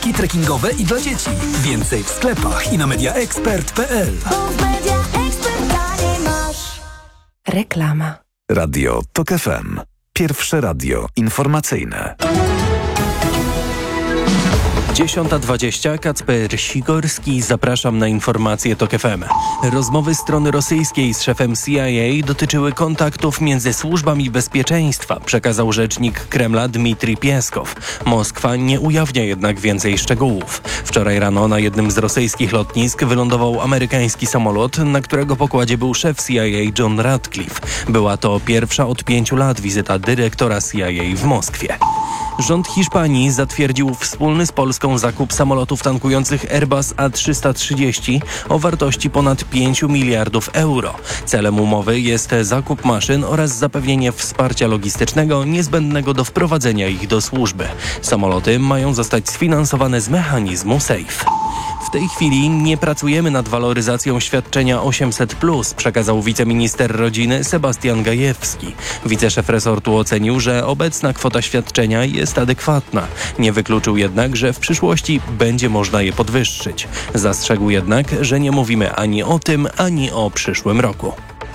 paski trekkingowe i dla dzieci. Więcej w sklepach i na mediaexpert.pl. Reklama. Radio TOK FM. Pierwsze radio informacyjne. 10:20. Kacper Sigorski. Zapraszam na informacje TOK FM. Rozmowy strony rosyjskiej z szefem CIA dotyczyły kontaktów między służbami bezpieczeństwa, przekazał rzecznik Kremla Dmitrij Pieskow. Moskwa nie ujawnia jednak więcej szczegółów. Wczoraj rano na jednym z rosyjskich lotnisk wylądował amerykański samolot, na którego pokładzie był szef CIA John Ratcliffe. Była to pierwsza od 5 lat wizyta dyrektora CIA w Moskwie. Rząd Hiszpanii zatwierdził wspólny z Polską zakup samolotów tankujących Airbus A330 o wartości ponad 5 miliardów euro. Celem umowy jest zakup maszyn oraz zapewnienie wsparcia logistycznego niezbędnego do wprowadzenia ich do służby. Samoloty mają zostać sfinansowane z mechanizmu SAFE. W tej chwili nie pracujemy nad waloryzacją świadczenia 800+, przekazał wiceminister rodziny Sebastian Gajewski. Wiceszef resortu ocenił, że obecna kwota świadczenia jest adekwatna. Nie wykluczył jednak, że w przyszłości będzie można je podwyższyć. Zastrzegł jednak, że nie mówimy ani o tym, ani o przyszłym roku.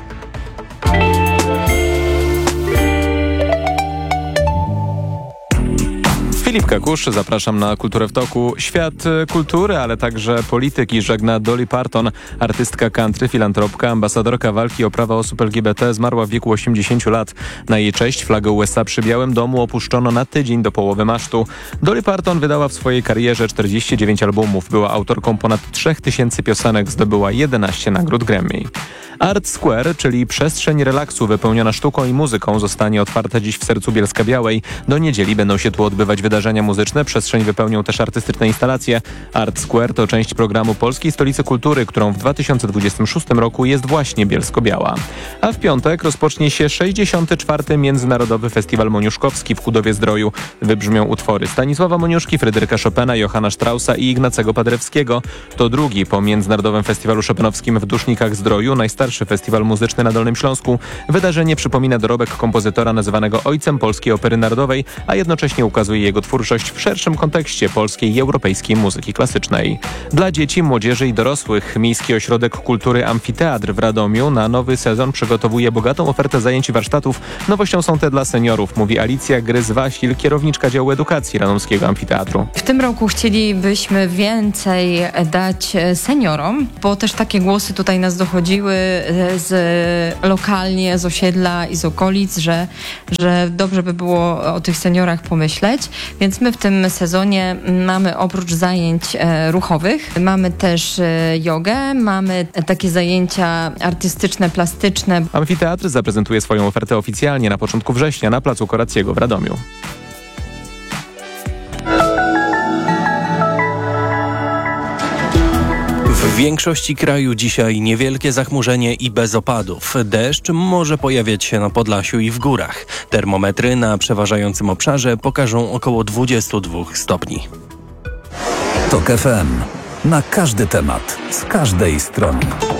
Filip Kakusz, zapraszam na Kulturę w toku. Świat kultury, ale także polityki żegna Dolly Parton. Artystka country, filantropka, ambasadorka walki o prawa osób LGBT zmarła w wieku 80 lat. Na jej cześć flagę USA przy Białym Domu opuszczono na tydzień do połowy masztu. Dolly Parton wydała w swojej karierze 49 albumów. Była autorką ponad 3000 piosenek, zdobyła 11 nagród Grammy. Art Square, czyli przestrzeń relaksu wypełniona sztuką i muzyką, zostanie otwarta dziś w sercu Bielska-Białej. Do niedzieli będą się tu odbywać wydarzenia muzyczne. Przestrzeń wypełnią też artystyczne instalacje. Art Square to część programu Polskiej Stolicy Kultury, którą w 2026 roku jest właśnie Bielsko-Biała. A w piątek rozpocznie się 64. Międzynarodowy Festiwal Moniuszkowski w Kudowie-Zdroju. Wybrzmią utwory Stanisława Moniuszki, Fryderyka Chopina, Johanna Straussa i Ignacego Paderewskiego. To drugi po Międzynarodowym Festiwalu Chopinowskim w Dusznikach-Zdroju, najstarszy festiwal muzyczny na Dolnym Śląsku. Wydarzenie przypomina dorobek kompozytora nazywanego ojcem polskiej opery narodowej, a jednocześnie ukazuje jego twórczość w szerszym kontekście polskiej i europejskiej muzyki klasycznej. Dla dzieci, młodzieży i dorosłych Miejski Ośrodek Kultury Amfiteatr w Radomiu na nowy sezon przygotowuje bogatą ofertę zajęć i warsztatów. Nowością są te dla seniorów, mówi Alicja Gryz-Wasil, kierowniczka działu edukacji Radomskiego Amfiteatru. W tym roku chcielibyśmy więcej dać seniorom, bo też takie głosy tutaj nas dochodziły lokalnie, z osiedla i z okolic, że dobrze by było o tych seniorach pomyśleć. Więc my w tym sezonie mamy oprócz zajęć ruchowych, mamy też jogę, mamy takie zajęcia artystyczne, plastyczne. Amfiteatr zaprezentuje swoją ofertę oficjalnie na początku września na placu Korackiego w Radomiu. W większości kraju dzisiaj niewielkie zachmurzenie i bez opadów. Deszcz może pojawiać się na Podlasiu i w górach. Termometry na przeważającym obszarze pokażą około 22 stopni. TOK FM. Na każdy temat, z każdej strony.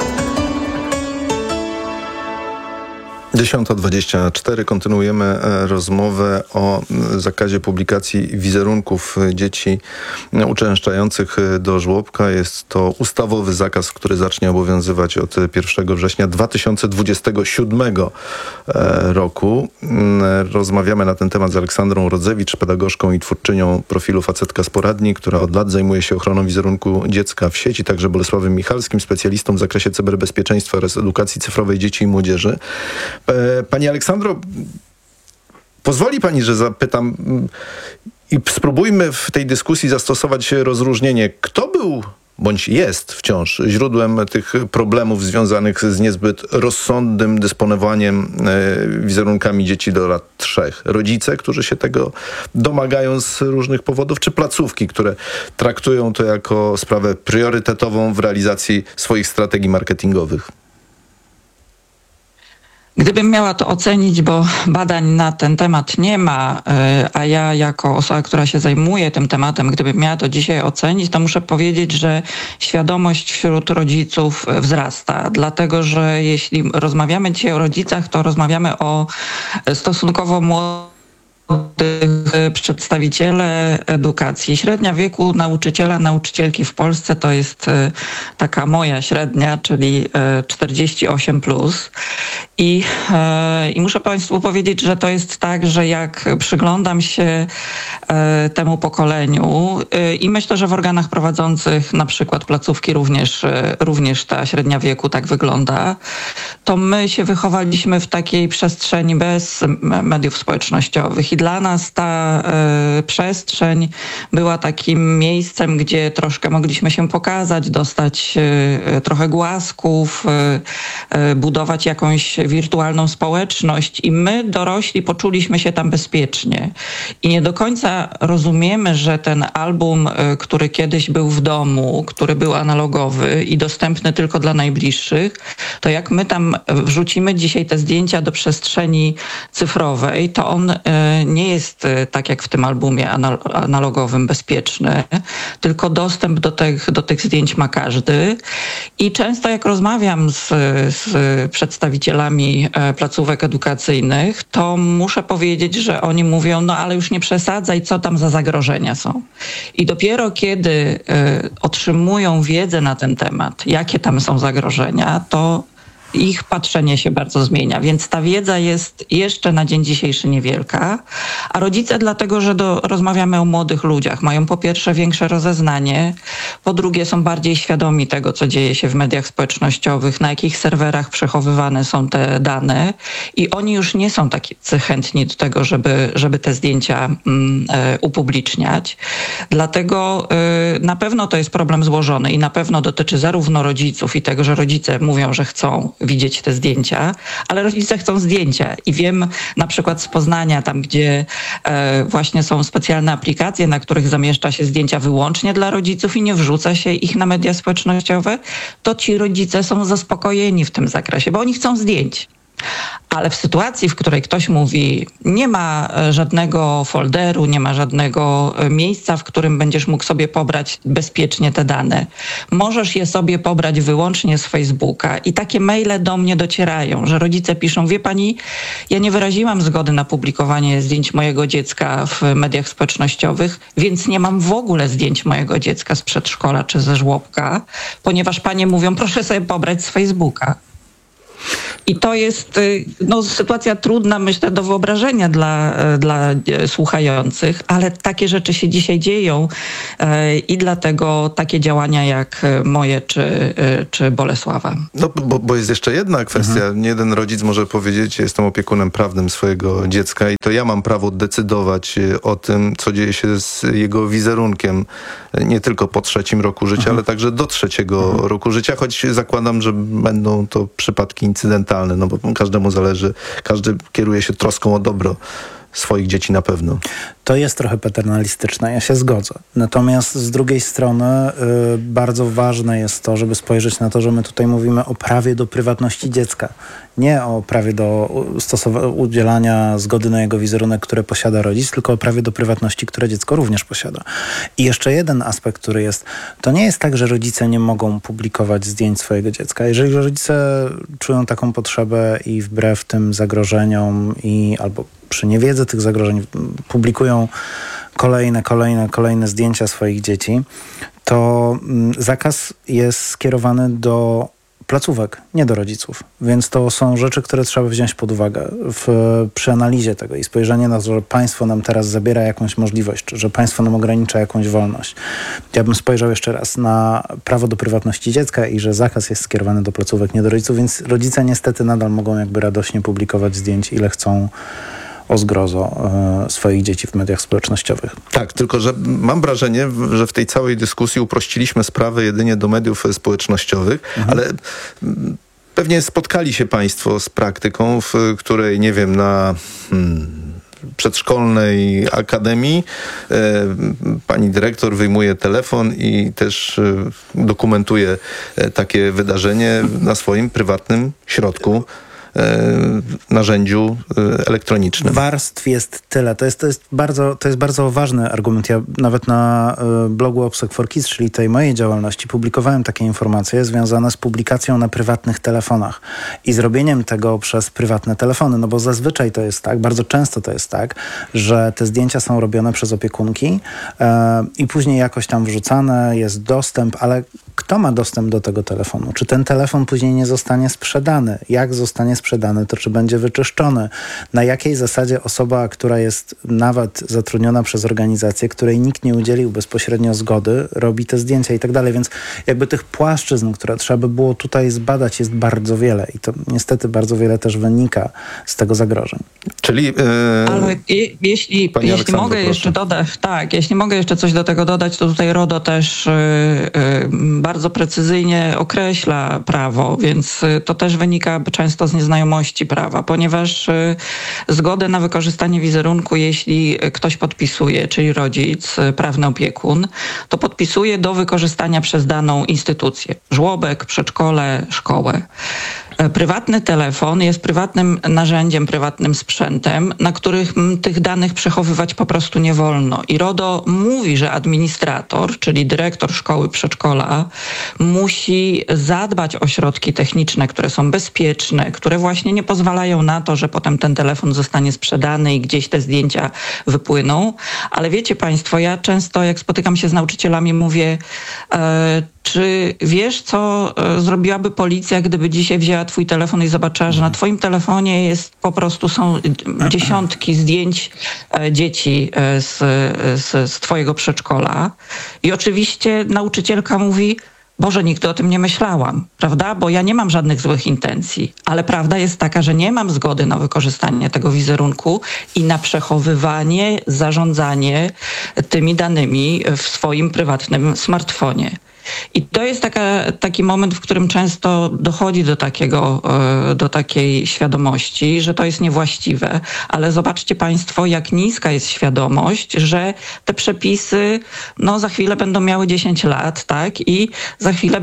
10:24. Kontynuujemy rozmowę o zakazie publikacji wizerunków dzieci uczęszczających do żłobka. Jest to ustawowy zakaz, który zacznie obowiązywać od 1 września 2027 roku. Rozmawiamy na ten temat z Aleksandrą Rodzewicz, pedagogzką i twórczynią profilu Facetka z Poradni, która od lat zajmuje się ochroną wizerunku dziecka w sieci, także Bolesławem Michalskim, specjalistą w zakresie cyberbezpieczeństwa oraz edukacji cyfrowej dzieci i młodzieży. Pani Aleksandro, pozwoli pani, że zapytam i spróbujmy w tej dyskusji zastosować rozróżnienie. Kto był bądź jest wciąż źródłem tych problemów związanych z niezbyt rozsądnym dysponowaniem wizerunkami dzieci do lat 3? Rodzice, którzy się tego domagają z różnych powodów, czy placówki, które traktują to jako sprawę priorytetową w realizacji swoich strategii marketingowych? Gdybym miała to ocenić, bo badań na ten temat nie ma, a ja jako osoba, która się zajmuje tym tematem, gdybym miała to dzisiaj ocenić, to muszę powiedzieć, że świadomość wśród rodziców wzrasta. Dlatego, że jeśli rozmawiamy dzisiaj o rodzicach, to rozmawiamy o stosunkowo młodych przedstawiciele edukacji. Średnia wieku nauczyciela, nauczycielki w Polsce to jest taka moja średnia, czyli 48+. I muszę Państwu powiedzieć, że to jest tak, że jak przyglądam się temu pokoleniu i myślę, że w organach prowadzących na przykład placówki również ta średnia wieku tak wygląda, to my się wychowaliśmy w takiej przestrzeni bez mediów społecznościowych i dla nas ta przestrzeń była takim miejscem, gdzie troszkę mogliśmy się pokazać, dostać trochę głasków, budować jakąś wirtualną społeczność i my dorośli poczuliśmy się tam bezpiecznie. I nie do końca rozumiemy, że ten album, który kiedyś był w domu, który był analogowy i dostępny tylko dla najbliższych, to jak my tam wrzucimy dzisiaj te zdjęcia do przestrzeni cyfrowej, to on nie jest tak jak w tym albumie analogowym bezpieczny, tylko dostęp do tych zdjęć ma każdy. I często jak rozmawiam z przedstawicielami placówek edukacyjnych, to muszę powiedzieć, że oni mówią, no ale już nie przesadzaj, co tam za zagrożenia są. I dopiero kiedy otrzymują wiedzę na ten temat, jakie tam są zagrożenia, to ich patrzenie się bardzo zmienia, więc ta wiedza jest jeszcze na dzień dzisiejszy niewielka, a rodzice dlatego, że rozmawiamy o młodych ludziach, mają po pierwsze większe rozeznanie, po drugie są bardziej świadomi tego, co dzieje się w mediach społecznościowych, na jakich serwerach przechowywane są te dane i oni już nie są tacy chętni do tego, żeby te zdjęcia upubliczniać. Dlatego na pewno to jest problem złożony i na pewno dotyczy zarówno rodziców i tego, że rodzice mówią, że chcą widzieć te zdjęcia, ale rodzice chcą zdjęcia i wiem na przykład z Poznania, tam gdzie właśnie są specjalne aplikacje, na których zamieszcza się zdjęcia wyłącznie dla rodziców i nie wrzuca się ich na media społecznościowe, to ci rodzice są zaspokojeni w tym zakresie, bo oni chcą zdjęć. Ale w sytuacji, w której ktoś mówi, nie ma żadnego folderu, nie ma żadnego miejsca, w którym będziesz mógł sobie pobrać bezpiecznie te dane. Możesz je sobie pobrać wyłącznie z Facebooka i takie maile do mnie docierają, że rodzice piszą, wie pani, ja nie wyraziłam zgody na publikowanie zdjęć mojego dziecka w mediach społecznościowych, więc nie mam w ogóle zdjęć mojego dziecka z przedszkola czy ze żłobka, ponieważ panie mówią, proszę sobie pobrać z Facebooka. I to jest sytuacja trudna, myślę, do wyobrażenia dla słuchających, ale takie rzeczy się dzisiaj dzieją i dlatego takie działania jak moje czy Bolesława. No, bo jest jeszcze jedna kwestia. Nie jeden rodzic może powiedzieć, jestem opiekunem prawnym swojego dziecka i to ja mam prawo decydować o tym, co dzieje się z jego wizerunkiem. Nie tylko po 3. roku życia, ale także do 3. roku życia, choć zakładam, że będą to przypadki incydentalne, no bo każdemu zależy, każdy kieruje się troską o dobro swoich dzieci na pewno. To jest trochę paternalistyczne, ja się zgodzę. Natomiast z drugiej strony bardzo ważne jest to, żeby spojrzeć na to, że my tutaj mówimy o prawie do prywatności dziecka. Nie o prawie do udzielania zgody na jego wizerunek, które posiada rodzic, tylko o prawie do prywatności, które dziecko również posiada. I jeszcze jeden aspekt, który jest, to nie jest tak, że rodzice nie mogą publikować zdjęć swojego dziecka. Jeżeli rodzice czują taką potrzebę i wbrew tym zagrożeniom albo przy niewiedzy tych zagrożeń publikują kolejne zdjęcia swoich dzieci, to zakaz jest skierowany do placówek, nie do rodziców. Więc to są rzeczy, które trzeba wziąć pod uwagę przy analizie tego i spojrzenie na to, że państwo nam teraz zabiera jakąś możliwość, czy że państwo nam ogranicza jakąś wolność. Ja bym spojrzał jeszcze raz na prawo do prywatności dziecka i że zakaz jest skierowany do placówek, nie do rodziców, więc rodzice niestety nadal mogą jakby radośnie publikować zdjęć, ile chcą, o zgrozo swoich dzieci w mediach społecznościowych. Tak, tylko że mam wrażenie, że w tej całej dyskusji uprościliśmy sprawę jedynie do mediów społecznościowych, ale pewnie spotkali się państwo z praktyką, w której, nie wiem, na przedszkolnej akademii pani dyrektor wyjmuje telefon i też dokumentuje takie wydarzenie na swoim prywatnym środku narzędziu elektronicznym. Warstw jest tyle. To jest bardzo ważny argument. Ja nawet na blogu Obsek for Kids, czyli tej mojej działalności, publikowałem takie informacje związane z publikacją na prywatnych telefonach i zrobieniem tego przez prywatne telefony, no bo zazwyczaj to jest tak, bardzo często to jest tak, że te zdjęcia są robione przez opiekunki i później jakoś tam wrzucane, jest dostęp, ale kto ma dostęp do tego telefonu? Czy ten telefon później nie zostanie sprzedany? Jak zostanie sprzedany? To czy będzie wyczyszczony? Na jakiej zasadzie osoba, która jest nawet zatrudniona przez organizację, której nikt nie udzielił bezpośrednio zgody, robi te zdjęcia i tak dalej. Więc jakby tych płaszczyzn, które trzeba by było tutaj zbadać, jest bardzo wiele i to niestety bardzo wiele też wynika z tego zagrożeń. Czyli... Ale jeśli mogę jeszcze dodać, jeśli mogę jeszcze coś do tego dodać, to tutaj RODO też bardzo precyzyjnie określa prawo, więc to też wynika często z nieznajomości prawa, ponieważ zgodę na wykorzystanie wizerunku, jeśli ktoś podpisuje, czyli rodzic, prawny opiekun, to podpisuje do wykorzystania przez daną instytucję. Żłobek, przedszkole, szkołę. Prywatny telefon jest prywatnym narzędziem, prywatnym sprzętem, na których tych danych przechowywać po prostu nie wolno. I RODO mówi, że administrator, czyli dyrektor szkoły, przedszkola, musi zadbać o środki techniczne, które są bezpieczne, które właśnie nie pozwalają na to, że potem ten telefon zostanie sprzedany i gdzieś te zdjęcia wypłyną. Ale wiecie państwo, ja często jak spotykam się z nauczycielami, mówię, czy wiesz, co zrobiłaby policja, gdyby dzisiaj wzięła twój telefon i zobaczyła, że na twoim telefonie jest są dziesiątki zdjęć dzieci z twojego przedszkola. I oczywiście nauczycielka mówi, Boże, nigdy o tym nie myślałam, prawda? Bo ja nie mam żadnych złych intencji, ale prawda jest taka, że nie mam zgody na wykorzystanie tego wizerunku i na przechowywanie, zarządzanie tymi danymi w swoim prywatnym smartfonie. I to jest taki moment, w którym często dochodzi do takiej świadomości, że to jest niewłaściwe. Ale zobaczcie państwo, jak niska jest świadomość, że te przepisy za chwilę będą miały 10 lat, tak? I za chwilę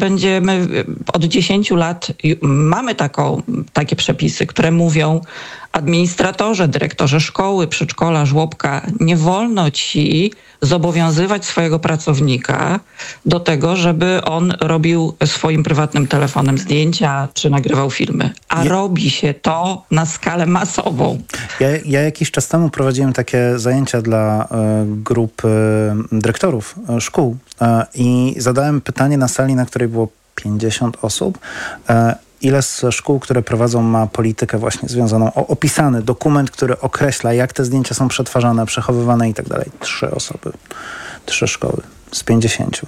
od 10 lat mamy takie przepisy, które mówią, administratorze, dyrektorze szkoły, przedszkola, żłobka, nie wolno ci zobowiązywać swojego pracownika do tego, żeby on robił swoim prywatnym telefonem zdjęcia czy nagrywał filmy. A robi się to na skalę masową. Ja jakiś czas temu prowadziłem takie zajęcia dla grup dyrektorów szkół i zadałem pytanie na sali, na której było 50 osób. Ile z szkół, które prowadzą, ma politykę właśnie związaną, opisany dokument, który określa, jak te zdjęcia są przetwarzane, przechowywane i tak dalej. 3 osoby, 3 szkoły z 50.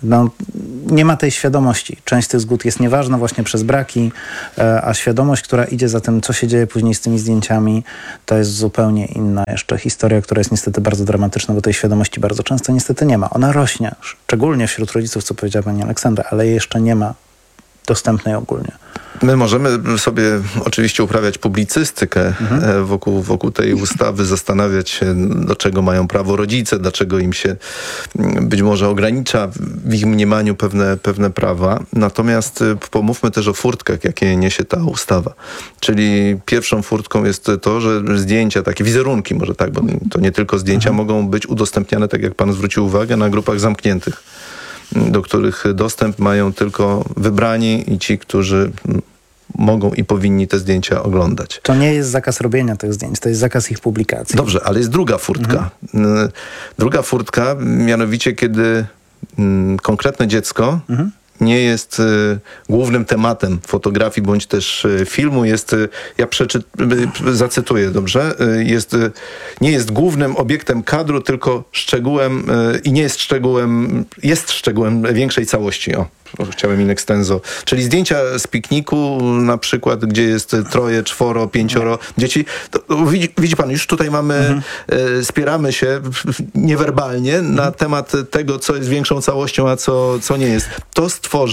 Nie ma tej świadomości. Część z tych zgód jest nieważna właśnie przez braki, a świadomość, która idzie za tym, co się dzieje później z tymi zdjęciami, to jest zupełnie inna jeszcze historia, która jest niestety bardzo dramatyczna, bo tej świadomości bardzo często niestety nie ma. Ona rośnie, szczególnie wśród rodziców, co powiedziała pani Aleksandra, ale jej jeszcze nie ma dostępnej ogólnie. My możemy sobie oczywiście uprawiać publicystykę wokół tej ustawy, zastanawiać się, do czego mają prawo rodzice, dlaczego im się być może ogranicza w ich mniemaniu pewne prawa. Natomiast pomówmy też o furtkach, jakie niesie ta ustawa. Czyli pierwszą furtką jest to, że zdjęcia, takie wizerunki może tak, bo to nie tylko zdjęcia, mogą być udostępniane, tak jak pan zwrócił uwagę, na grupach zamkniętych, do których dostęp mają tylko wybrani i ci, którzy mogą i powinni te zdjęcia oglądać. To nie jest zakaz robienia tych zdjęć, to jest zakaz ich publikacji. Dobrze, ale jest druga furtka. Druga furtka, mianowicie kiedy konkretne dziecko nie jest głównym tematem fotografii bądź też filmu, zacytuję, dobrze, nie jest głównym obiektem kadru, tylko szczegółem i nie jest szczegółem większej całości. Chciałem in extenso. Czyli zdjęcia z pikniku na przykład, gdzie jest 3, 4, 5 dzieci. Widzi pan, już tutaj mamy, spieramy się niewerbalnie na temat tego, co jest większą całością, a co nie jest. To stworzy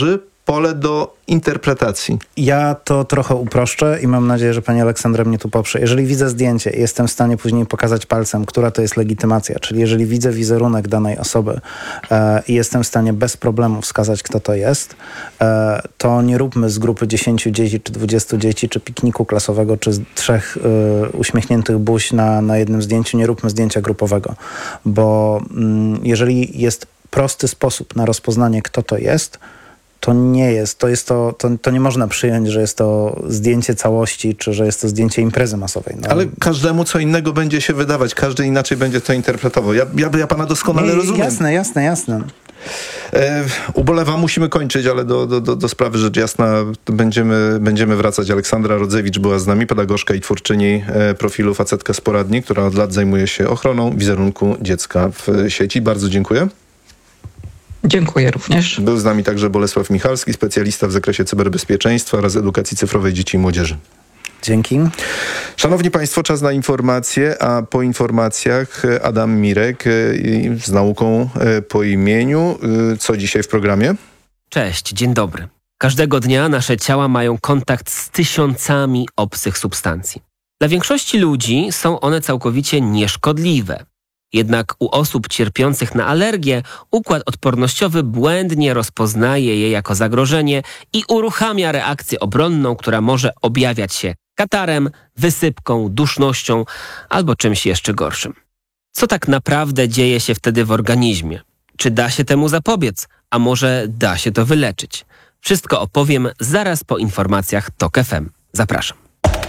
pole do interpretacji. Ja to trochę uproszczę i mam nadzieję, że pani Aleksandra mnie tu poprze. Jeżeli widzę zdjęcie i jestem w stanie później pokazać palcem, która to jest legitymacja, czyli jeżeli widzę wizerunek danej osoby i jestem w stanie bez problemu wskazać, kto to jest, to nie róbmy z grupy 10 dzieci, czy 20 dzieci, czy pikniku klasowego, czy z 3 uśmiechniętych buź na jednym zdjęciu, nie róbmy zdjęcia grupowego, bo jeżeli jest prosty sposób na rozpoznanie, kto to jest, to nie jest. To nie można przyjąć, że jest to zdjęcie całości, czy że jest to zdjęcie imprezy masowej. No. Ale każdemu co innego będzie się wydawać. Każdy inaczej będzie to interpretował. Ja pana doskonale rozumiem. Jasne. Ubolewam, musimy kończyć, ale do sprawy rzecz jasna będziemy wracać. Aleksandra Rodzewicz była z nami, pedagogzka i twórczyni profilu Facetka z Poradni, która od lat zajmuje się ochroną wizerunku dziecka w sieci. Bardzo dziękuję. Dziękuję również. Był z nami także Bolesław Michalski, specjalista w zakresie cyberbezpieczeństwa oraz edukacji cyfrowej dzieci i młodzieży. Dzięki. Szanowni Państwo, czas na informacje, a po informacjach Adam Mirek z nauką po imieniu. Co dzisiaj w programie? Cześć, dzień dobry. Każdego dnia nasze ciała mają kontakt z tysiącami obcych substancji. Dla większości ludzi są one całkowicie nieszkodliwe. Jednak u osób cierpiących na alergię układ odpornościowy błędnie rozpoznaje je jako zagrożenie i uruchamia reakcję obronną, która może objawiać się katarem, wysypką, dusznością albo czymś jeszcze gorszym. Co tak naprawdę dzieje się wtedy w organizmie? Czy da się temu zapobiec? A może da się to wyleczyć? Wszystko opowiem zaraz po informacjach TOK FM. Zapraszam.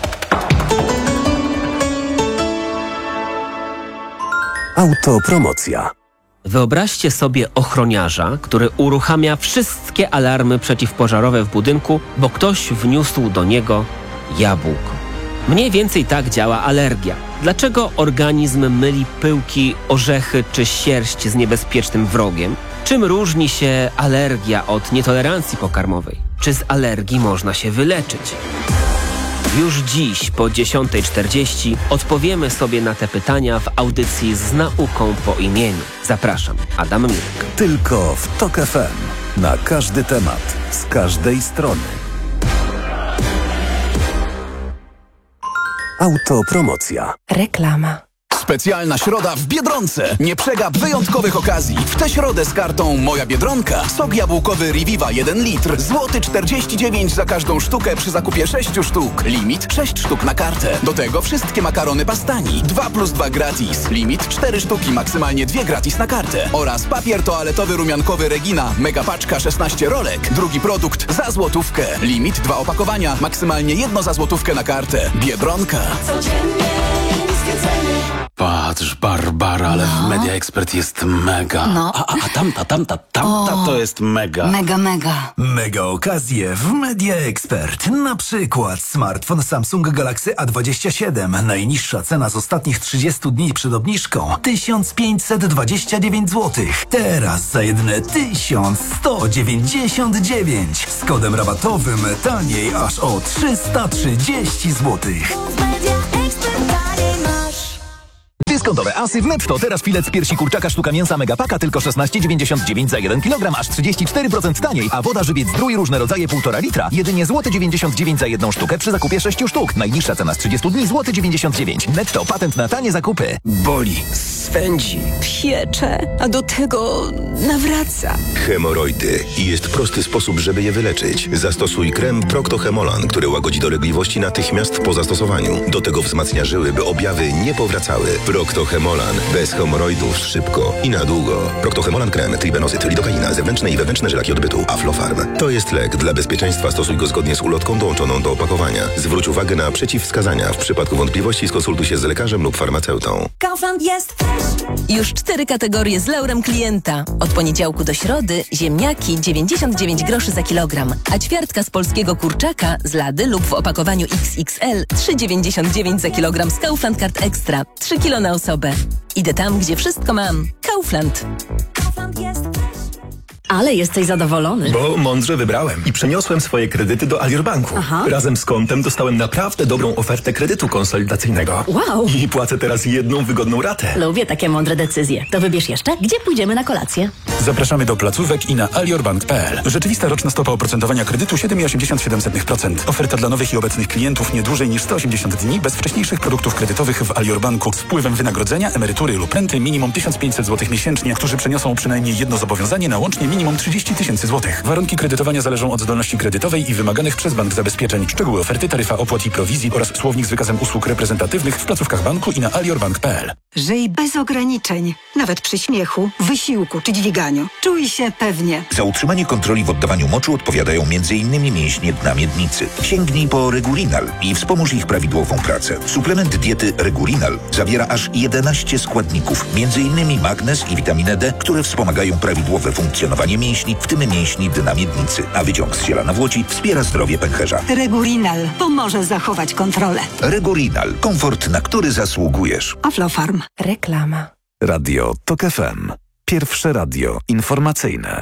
Autopromocja. Wyobraźcie sobie ochroniarza, który uruchamia wszystkie alarmy przeciwpożarowe w budynku, bo ktoś wniósł do niego jabłko. Mniej więcej tak działa alergia. Dlaczego organizm myli pyłki, orzechy czy sierść z niebezpiecznym wrogiem? Czym różni się alergia od nietolerancji pokarmowej? Czy z alergii można się wyleczyć? Już dziś po 10:40 odpowiemy sobie na te pytania w audycji z nauką po imieniu. Zapraszam, Adam Mirek. Tylko w TOK FM. Na każdy temat, z każdej strony. Autopromocja. Reklama. Specjalna środa w Biedronce. Nie przegap wyjątkowych okazji. W tę środę z kartą Moja Biedronka sok jabłkowy Reviva 1 litr. Złoty 49 za każdą sztukę przy zakupie 6 sztuk. Limit 6 sztuk na kartę. Do tego wszystkie makarony Pastani. 2+2 gratis. Limit 4 sztuki, maksymalnie 2 gratis na kartę. Oraz papier toaletowy rumiankowy Regina. Mega paczka 16 rolek. Drugi produkt za złotówkę. Limit 2 opakowania. Maksymalnie 1 za złotówkę na kartę. Biedronka. Codziennie zwiedzenie. Patrz, Barbara, ale w Media Expert jest mega. No. A tamta to jest mega. Mega. Mega okazje w Media Expert. Na przykład smartfon Samsung Galaxy A27. Najniższa cena z ostatnich 30 dni przed obniżką 1529 zł. Teraz za jedyne 1199. Z kodem rabatowym taniej aż o 330 zł. Dyskontowe asy w Netto. Teraz filet z piersi kurczaka sztuka mięsa Megapaka tylko 16,99 za 1 kg, aż 34% taniej, a woda żywiec Zdrój różne rodzaje 1,5 litra. Jedynie złoty 99 za 1 sztukę przy zakupie 6 sztuk. Najniższa cena z 30 dni złoty 99. Netto, patent na tanie zakupy. Boli, swędzi, piecze, a do tego nawraca. Hemoroidy. I jest prosty sposób, żeby je wyleczyć. Zastosuj krem Procto-Hemolan, który łagodzi dolegliwości natychmiast po zastosowaniu. Do tego wzmacnia żyły, by objawy nie powracały. Procto-Hemolan. Bez hemoroidów szybko i na długo. Procto-Hemolan krem, tribenozyt, lidokaina, zewnętrzne i wewnętrzne żylaki odbytu. Aflofarm. To jest lek. Dla bezpieczeństwa stosuj go zgodnie z ulotką dołączoną do opakowania. Zwróć uwagę na przeciwwskazania. W przypadku wątpliwości skonsultuj się z lekarzem lub farmaceutą. Kaufland jest już 4 kategorie z laurem klienta. Od poniedziałku do środy ziemniaki 99 groszy za kilogram, a ćwiartka z polskiego kurczaka z lady lub w opakowaniu XXL 3,99 za kilogram z Kaufland Card Extra. 3 kilo na osobę. Idę tam, gdzie wszystko mam. Kaufland. Ale jesteś zadowolony. Bo mądrze wybrałem i przeniosłem swoje kredyty do Alior Banku. Aha. Razem z kontem dostałem naprawdę dobrą ofertę kredytu konsolidacyjnego. Wow. I płacę teraz jedną wygodną ratę. Lubię takie mądre decyzje. To wybierz jeszcze, gdzie pójdziemy na kolację. Zapraszamy do placówek i na aliorbank.pl. Rzeczywista roczna stopa oprocentowania kredytu 7,87%. Oferta dla nowych i obecnych klientów nie dłużej niż 180 dni bez wcześniejszych produktów kredytowych w Alior Banku z wpływem wynagrodzenia, emerytury lub renty minimum 1500 zł miesięcznie, którzy przeniosą przynajmniej jedno zobowiązanie na łącznie minimum 30 000 zł. Warunki kredytowania zależą od zdolności kredytowej i wymaganych przez bank zabezpieczeń. Szczegóły oferty, taryfa opłat i prowizji oraz słownik z wykazem usług reprezentatywnych w placówkach banku i na aliorbank.pl. Żyj bez ograniczeń, nawet przy śmiechu, wysiłku czy dźwiganiu. Czuj się pewnie. Za utrzymanie kontroli w oddawaniu moczu odpowiadają m.in. mięśnie dna miednicy. Sięgnij po Regulinal i wspomóż ich prawidłową pracę. Suplement diety Regulinal zawiera aż 11 składników, m.in. magnez i witaminę D, które wspomagają prawidłowe funkcjonowanie mięśni, w tym mięśni dna miednicy, a wyciąg z ziela nawłoci wspiera zdrowie pęcherza. Regulinal pomoże zachować kontrolę. Regulinal. Komfort, na który zasługujesz. Aflofarm. Reklama. Radio TOK FM. Pierwsze radio informacyjne.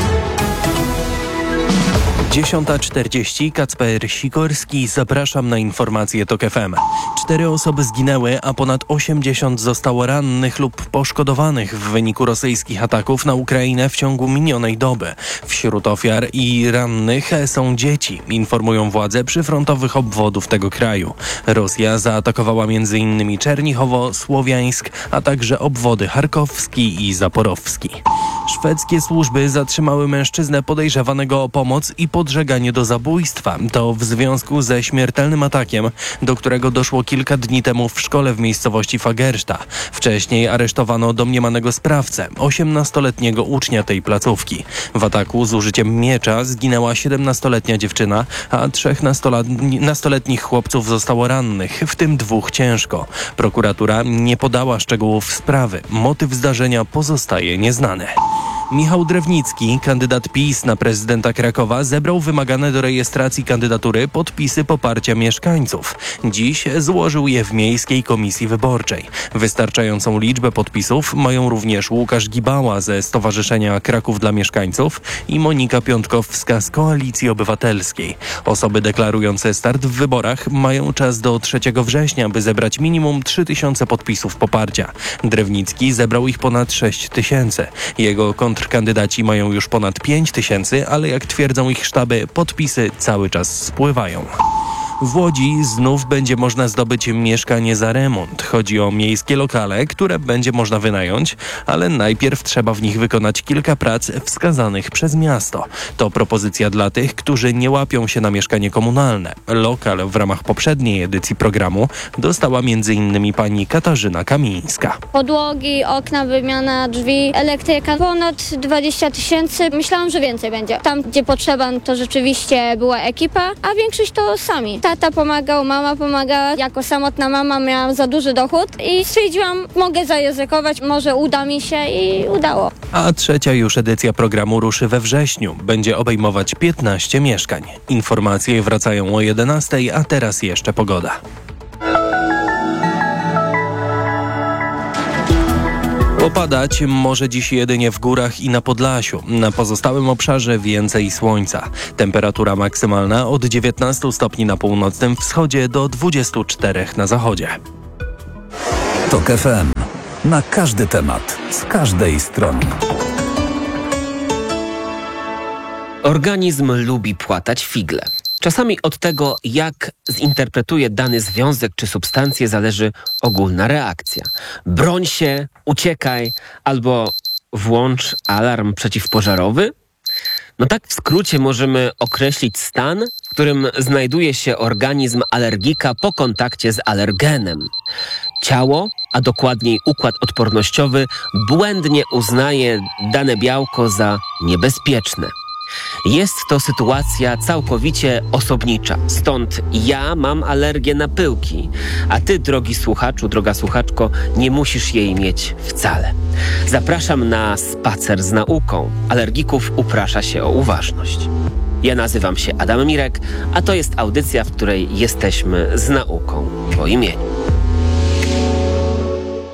10:40, Kacper Sikorski, zapraszam na informacje TOK FM. 4 osoby zginęły, a ponad 80 zostało rannych lub poszkodowanych w wyniku rosyjskich ataków na Ukrainę w ciągu minionej doby. Wśród ofiar i rannych są dzieci, informują władze przyfrontowych obwodów tego kraju. Rosja zaatakowała m.in. Czernichowo, Słowiańsk, a także obwody charkowski i zaporowski. Szwedzkie służby zatrzymały mężczyznę podejrzewanego o pomoc i podżeganie do zabójstwa. To w związku ze śmiertelnym atakiem, do którego doszło kilka dni temu w szkole w miejscowości Fagersta. Wcześniej aresztowano domniemanego sprawcę, 18-letniego ucznia tej placówki. W ataku z użyciem miecza zginęła 17-letnia dziewczyna, a 3 nastoletnich chłopców zostało rannych, w tym 2 ciężko. Prokuratura nie podała szczegółów sprawy. Motyw zdarzenia pozostaje nieznany. Michał Drewnicki, kandydat PiS na prezydenta Krakowa, zebrał wymagane do rejestracji kandydatury podpisy poparcia mieszkańców. Dziś złożył je w Miejskiej Komisji Wyborczej. Wystarczającą liczbę podpisów mają również Łukasz Gibała ze Stowarzyszenia Kraków dla Mieszkańców i Monika Piątkowska z Koalicji Obywatelskiej. Osoby deklarujące start w wyborach mają czas do 3 września, by zebrać minimum 3000 podpisów poparcia. Drewnicki zebrał ich ponad 6000. Jego kontrkandydaci mają już ponad 5000, ale jak twierdzą ich sztaby, podpisy cały czas spływają. W Łodzi znów będzie można zdobyć mieszkanie za remont. Chodzi o miejskie lokale, które będzie można wynająć, ale najpierw trzeba w nich wykonać kilka prac wskazanych przez miasto. To propozycja dla tych, którzy nie łapią się na mieszkanie komunalne. Lokal w ramach poprzedniej edycji programu dostała m.in. pani Katarzyna Kamińska. Podłogi, okna, wymiana drzwi, elektryka, ponad 20 000. Myślałam, że więcej będzie. Tam, gdzie potrzeba, to rzeczywiście była ekipa, a większość to sami. Tata pomagał, mama pomagała. Jako samotna mama miałam za duży dochód i stwierdziłam, mogę zaryzykować, może uda mi się i udało. A trzecia już edycja programu ruszy we wrześniu. Będzie obejmować 15 mieszkań. Informacje wracają o 11:00, a teraz jeszcze pogoda. Popadać może dziś jedynie w górach i na Podlasiu. Na pozostałym obszarze więcej słońca. Temperatura maksymalna od 19 stopni na północnym wschodzie do 24 na zachodzie. TOK FM. Na każdy temat, z każdej strony. Organizm lubi płatać figle. Czasami od tego, jak zinterpretuje dany związek czy substancję, zależy ogólna reakcja. Broń się, uciekaj albo włącz alarm przeciwpożarowy. No tak w skrócie możemy określić stan, w którym znajduje się organizm alergika po kontakcie z alergenem. Ciało, a dokładniej układ odpornościowy, błędnie uznaje dane białko za niebezpieczne. Jest to sytuacja całkowicie osobnicza. Stąd ja mam alergię na pyłki, a ty, drogi słuchaczu, droga słuchaczko, nie musisz jej mieć wcale. Zapraszam na spacer z nauką. Alergików uprasza się o uważność. Ja nazywam się Adam Mirek, a to jest audycja, w której jesteśmy z nauką po imieniu.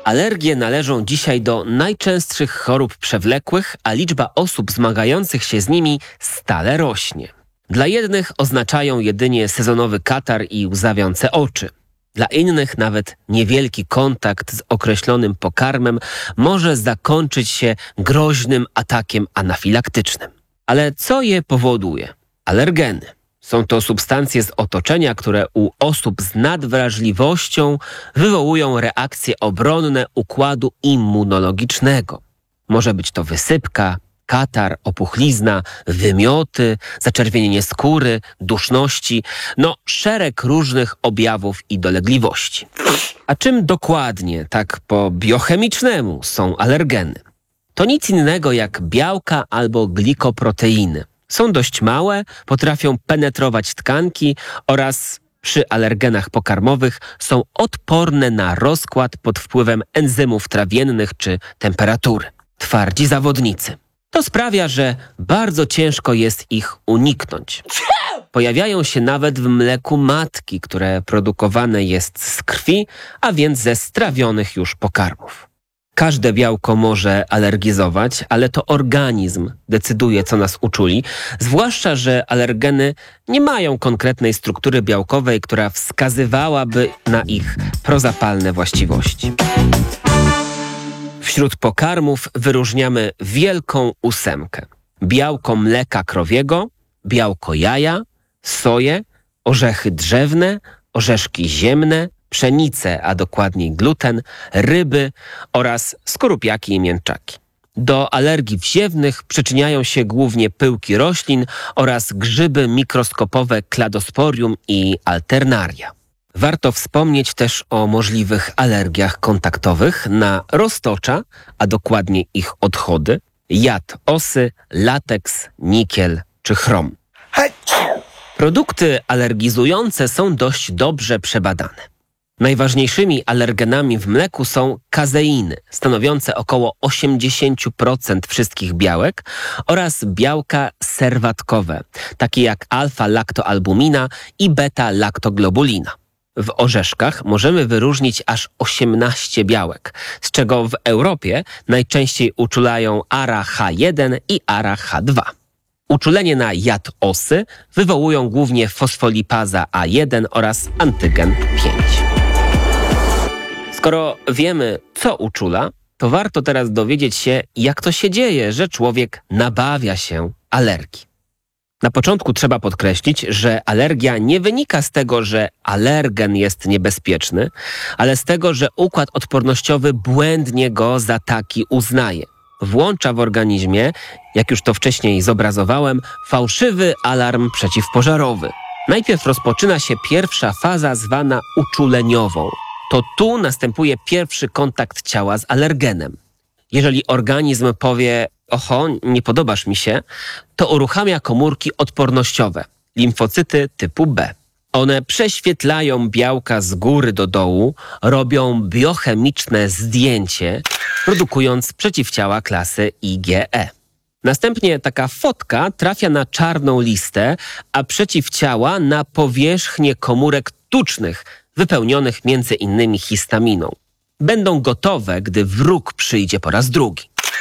Alergie należą dzisiaj do najczęstszych chorób przewlekłych, a liczba osób zmagających się z nimi stale rośnie. Dla jednych oznaczają jedynie sezonowy katar i łzawiące oczy. Dla innych nawet niewielki kontakt z określonym pokarmem może zakończyć się groźnym atakiem anafilaktycznym. Ale co je powoduje? Alergeny. Są to substancje z otoczenia, które u osób z nadwrażliwością wywołują reakcje obronne układu immunologicznego. Może być to wysypka, katar, opuchlizna, wymioty, zaczerwienienie skóry, duszności, szereg różnych objawów i dolegliwości. A czym dokładnie, tak po biochemicznemu, są alergeny? To nic innego jak białka albo glikoproteiny. Są dość małe, potrafią penetrować tkanki oraz przy alergenach pokarmowych są odporne na rozkład pod wpływem enzymów trawiennych czy temperatury. Twardzi zawodnicy. To sprawia, że bardzo ciężko jest ich uniknąć. Pojawiają się nawet w mleku matki, które produkowane jest z krwi, a więc ze strawionych już pokarmów. Każde białko może alergizować, ale to organizm decyduje, co nas uczuli, zwłaszcza, że alergeny nie mają konkretnej struktury białkowej, która wskazywałaby na ich prozapalne właściwości. Wśród pokarmów wyróżniamy wielką ósemkę. Białko mleka krowiego, białko jaja, soję, orzechy drzewne, orzeszki ziemne, pszenicę, a dokładniej gluten, ryby oraz skorupiaki i mięczaki. Do alergii wziewnych przyczyniają się głównie pyłki roślin oraz grzyby mikroskopowe Cladosporium i Alternaria. Warto wspomnieć też o możliwych alergiach kontaktowych na roztocza, a dokładnie ich odchody, jad osy, lateks, nikiel czy chrom. Produkty alergizujące są dość dobrze przebadane. Najważniejszymi alergenami w mleku są kazeiny, stanowiące około 80% wszystkich białek oraz białka serwatkowe, takie jak alfa-laktoalbumina i beta-laktoglobulina. W orzeszkach możemy wyróżnić aż 18 białek, z czego w Europie najczęściej uczulają ARA-H1 i ARA-H2. Uczulenie na jad osy wywołują głównie fosfolipaza A1 oraz antygen 5. Skoro wiemy, co uczula, to warto teraz dowiedzieć się, jak to się dzieje, że człowiek nabawia się alergii. Na początku trzeba podkreślić, że alergia nie wynika z tego, że alergen jest niebezpieczny, ale z tego, że układ odpornościowy błędnie go za taki uznaje. Włącza w organizmie, jak już to wcześniej zobrazowałem, fałszywy alarm przeciwpożarowy. Najpierw rozpoczyna się pierwsza faza zwana uczuleniową. To tu następuje pierwszy kontakt ciała z alergenem. Jeżeli organizm powie, oho, nie podobasz mi się, to uruchamia komórki odpornościowe, limfocyty typu B. One prześwietlają białka z góry do dołu, robią biochemiczne zdjęcie, produkując przeciwciała klasy IgE. Następnie taka fotka trafia na czarną listę, a przeciwciała na powierzchnię komórek tucznych, wypełnionych m.in. histaminą. Będą gotowe, gdy wróg przyjdzie po raz drugi.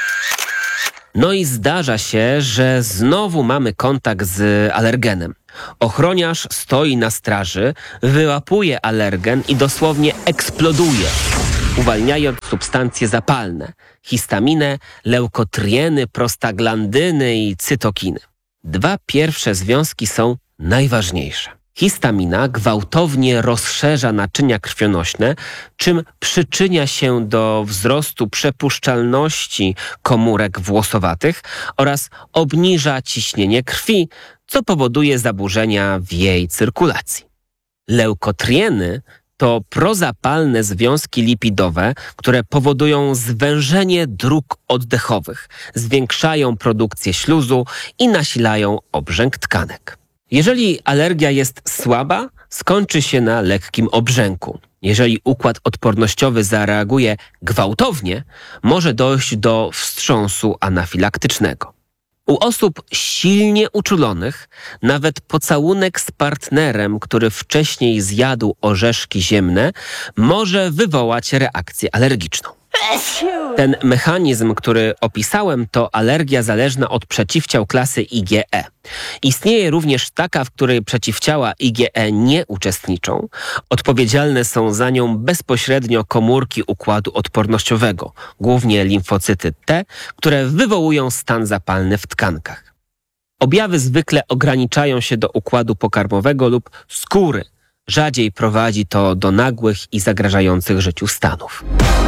No i zdarza się, że znowu mamy kontakt z alergenem. Ochroniarz stoi na straży, wyłapuje alergen i dosłownie eksploduje, uwalniając substancje zapalne, histaminę, leukotrieny, prostaglandyny i cytokiny. Dwa pierwsze związki są najważniejsze. Histamina gwałtownie rozszerza naczynia krwionośne, czym przyczynia się do wzrostu przepuszczalności komórek włosowatych oraz obniża ciśnienie krwi, co powoduje zaburzenia w jej cyrkulacji. Leukotrieny to prozapalne związki lipidowe, które powodują zwężenie dróg oddechowych, zwiększają produkcję śluzu i nasilają obrzęk tkanek. Jeżeli alergia jest słaba, skończy się na lekkim obrzęku. Jeżeli układ odpornościowy zareaguje gwałtownie, może dojść do wstrząsu anafilaktycznego. U osób silnie uczulonych nawet pocałunek z partnerem, który wcześniej zjadł orzeszki ziemne, może wywołać reakcję alergiczną. Ten mechanizm, który opisałem, to alergia zależna od przeciwciał klasy IgE. Istnieje również taka, w której przeciwciała IgE nie uczestniczą. Odpowiedzialne są za nią bezpośrednio komórki układu odpornościowego, głównie limfocyty T, które wywołują stan zapalny w tkankach. Objawy zwykle ograniczają się do układu pokarmowego lub skóry. Rzadziej prowadzi to do nagłych i zagrażających życiu stanów.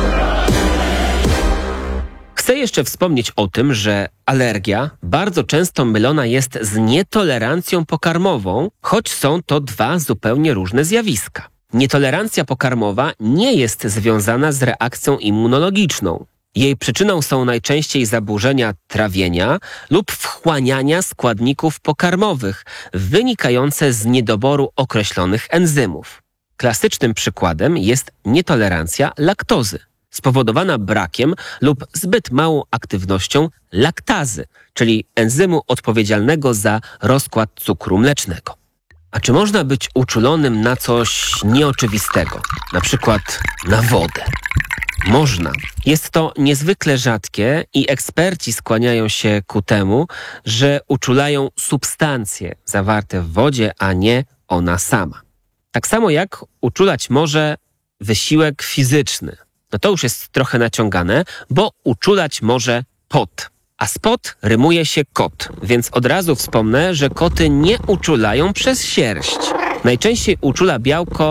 Chcę jeszcze wspomnieć o tym, że alergia bardzo często mylona jest z nietolerancją pokarmową, choć są to dwa zupełnie różne zjawiska. Nietolerancja pokarmowa nie jest związana z reakcją immunologiczną. Jej przyczyną są najczęściej zaburzenia trawienia lub wchłaniania składników pokarmowych wynikające z niedoboru określonych enzymów. Klasycznym przykładem jest nietolerancja laktozy, spowodowana brakiem lub zbyt małą aktywnością laktazy, czyli enzymu odpowiedzialnego za rozkład cukru mlecznego. A czy można być uczulonym na coś nieoczywistego, na przykład na wodę? Można. Jest to niezwykle rzadkie i eksperci skłaniają się ku temu, że uczulają substancje zawarte w wodzie, a nie ona sama. Tak samo jak uczulać może wysiłek fizyczny. No to już jest trochę naciągane, bo uczulać może pot. A z pot rymuje się kot, więc od razu wspomnę, że koty nie uczulają przez sierść. Najczęściej uczula białko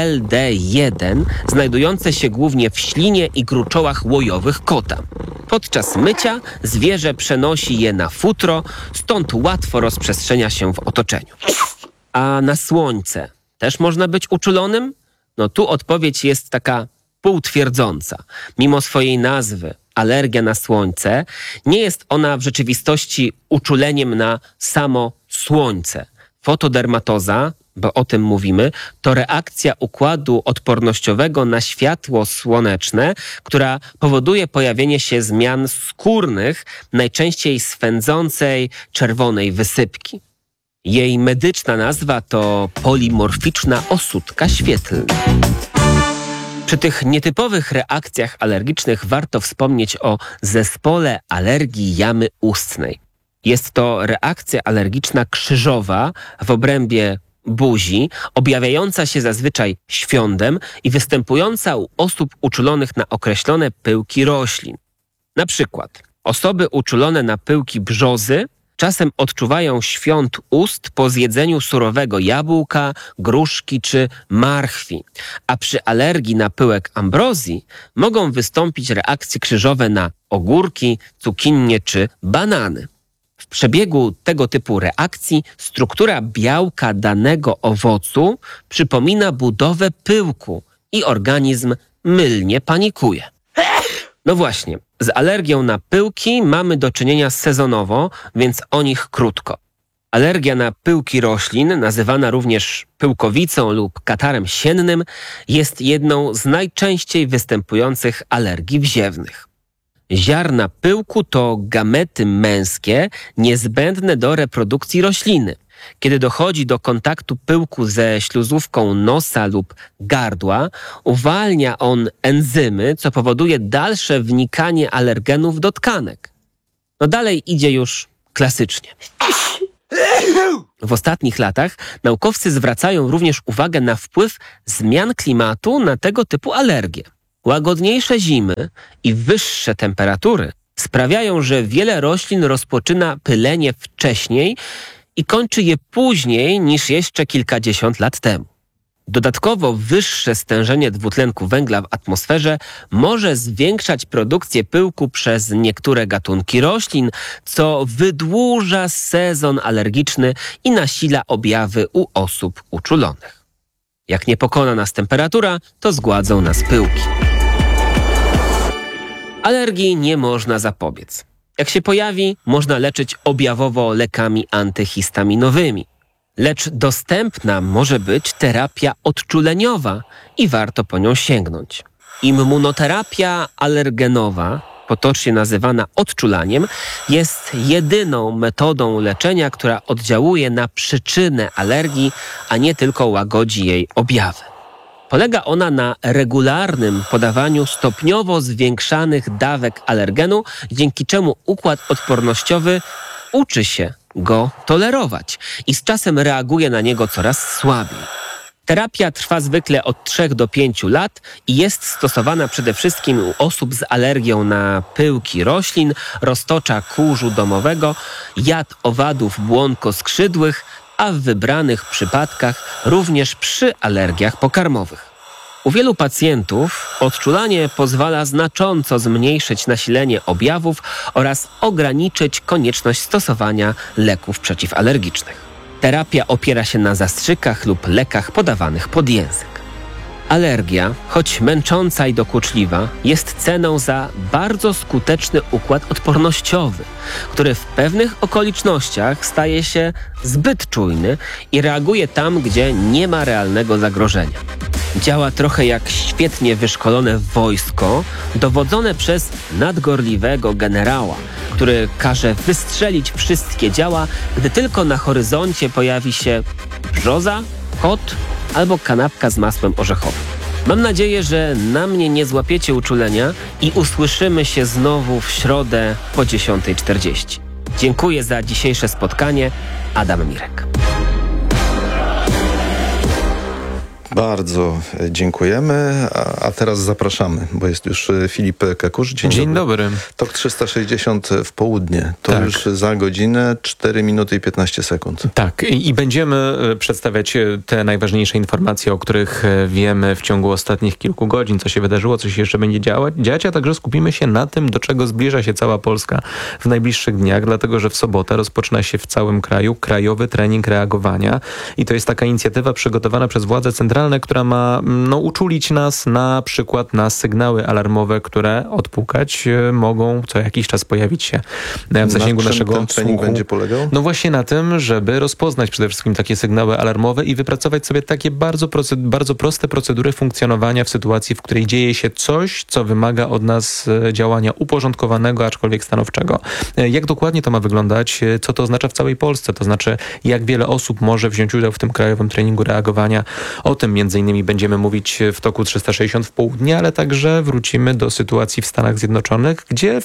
FeLD1, znajdujące się głównie w ślinie i gruczołach łojowych kota. Podczas mycia zwierzę przenosi je na futro, stąd łatwo rozprzestrzenia się w otoczeniu. A na słońce też można być uczulonym? No tu odpowiedź jest taka półtwierdząca. Mimo swojej nazwy, alergia na słońce, nie jest ona w rzeczywistości uczuleniem na samo słońce. Fotodermatoza, bo o tym mówimy, to reakcja układu odpornościowego na światło słoneczne, która powoduje pojawienie się zmian skórnych, najczęściej swędzącej czerwonej wysypki. Jej medyczna nazwa to polimorficzna osódka świetlna. Przy tych nietypowych reakcjach alergicznych warto wspomnieć o zespole alergii jamy ustnej. Jest to reakcja alergiczna krzyżowa w obrębie buzi, objawiająca się zazwyczaj świądem i występująca u osób uczulonych na określone pyłki roślin. Na przykład osoby uczulone na pyłki brzozy czasem odczuwają świąt ust po zjedzeniu surowego jabłka, gruszki czy marchwi, a przy alergii na pyłek ambrozji mogą wystąpić reakcje krzyżowe na ogórki, cukinię czy banany. W przebiegu tego typu reakcji struktura białka danego owocu przypomina budowę pyłku i organizm mylnie panikuje. No właśnie, z alergią na pyłki mamy do czynienia sezonowo, więc o nich krótko. Alergia na pyłki roślin, nazywana również pyłkowicą lub katarem siennym, jest jedną z najczęściej występujących alergii wziewnych. Ziarna pyłku to gamety męskie niezbędne do reprodukcji rośliny. Kiedy dochodzi do kontaktu pyłku ze śluzówką nosa lub gardła, uwalnia on enzymy, co powoduje dalsze wnikanie alergenów do tkanek. No dalej idzie już klasycznie. W ostatnich latach naukowcy zwracają również uwagę na wpływ zmian klimatu na tego typu alergie. Łagodniejsze zimy i wyższe temperatury sprawiają, że wiele roślin rozpoczyna pylenie wcześniej i kończy je później niż jeszcze kilkadziesiąt lat temu. Dodatkowo wyższe stężenie dwutlenku węgla w atmosferze może zwiększać produkcję pyłku przez niektóre gatunki roślin, co wydłuża sezon alergiczny i nasila objawy u osób uczulonych. Jak nie pokona nas temperatura, to zgładzą nas pyłki. Alergii nie można zapobiec. Jak się pojawi, można leczyć objawowo lekami antyhistaminowymi. Lecz dostępna może być terapia odczuleniowa i warto po nią sięgnąć. Immunoterapia alergenowa, potocznie nazywana odczulaniem, jest jedyną metodą leczenia, która oddziałuje na przyczynę alergii, a nie tylko łagodzi jej objawy. Polega ona na regularnym podawaniu stopniowo zwiększanych dawek alergenu, dzięki czemu układ odpornościowy uczy się go tolerować i z czasem reaguje na niego coraz słabiej. Terapia trwa zwykle od 3 do 5 lat i jest stosowana przede wszystkim u osób z alergią na pyłki roślin, roztocza kurzu domowego, jad owadów błonkoskrzydłych, a w wybranych przypadkach również przy alergiach pokarmowych. U wielu pacjentów odczulanie pozwala znacząco zmniejszyć nasilenie objawów oraz ograniczyć konieczność stosowania leków przeciwalergicznych. Terapia opiera się na zastrzykach lub lekach podawanych pod język. Alergia, choć męcząca i dokuczliwa, jest ceną za bardzo skuteczny układ odpornościowy, który w pewnych okolicznościach staje się zbyt czujny i reaguje tam, gdzie nie ma realnego zagrożenia. Działa trochę jak świetnie wyszkolone wojsko, dowodzone przez nadgorliwego generała, który każe wystrzelić wszystkie działa, gdy tylko na horyzoncie pojawi się brzoza, kot albo kanapka z masłem orzechowym. Mam nadzieję, że na mnie nie złapiecie uczulenia i usłyszymy się znowu w środę po 10:40. Dziękuję za dzisiejsze spotkanie. Adam Mirek. Bardzo dziękujemy, a teraz zapraszamy, bo jest już Filip Kakusz. Dzień dobry. TOK 360 w południe. To już za godzinę 4 minuty i 15 sekund. Tak, i będziemy przedstawiać te najważniejsze informacje, o których wiemy w ciągu ostatnich kilku godzin, co się wydarzyło, co się jeszcze będzie dziać, a także skupimy się na tym, do czego zbliża się cała Polska w najbliższych dniach, dlatego że w sobotę rozpoczyna się w całym kraju Krajowy Trening Reagowania i to jest taka inicjatywa przygotowana przez władze centralne, która ma uczulić nas na przykład na sygnały alarmowe, które odpukać mogą co jakiś czas pojawić się w zasięgu naszego ten trening słuchu. będzie polegał? No właśnie na tym, żeby rozpoznać przede wszystkim takie sygnały alarmowe i wypracować sobie takie bardzo proste procedury funkcjonowania w sytuacji, w której dzieje się coś, co wymaga od nas działania uporządkowanego, aczkolwiek stanowczego. Jak dokładnie to ma wyglądać? Co to oznacza w całej Polsce? To znaczy, jak wiele osób może wziąć udział w tym krajowym treningu reagowania? O tym między innymi będziemy mówić w TOK-u 360 w południe, ale także wrócimy do sytuacji w Stanach Zjednoczonych, gdzie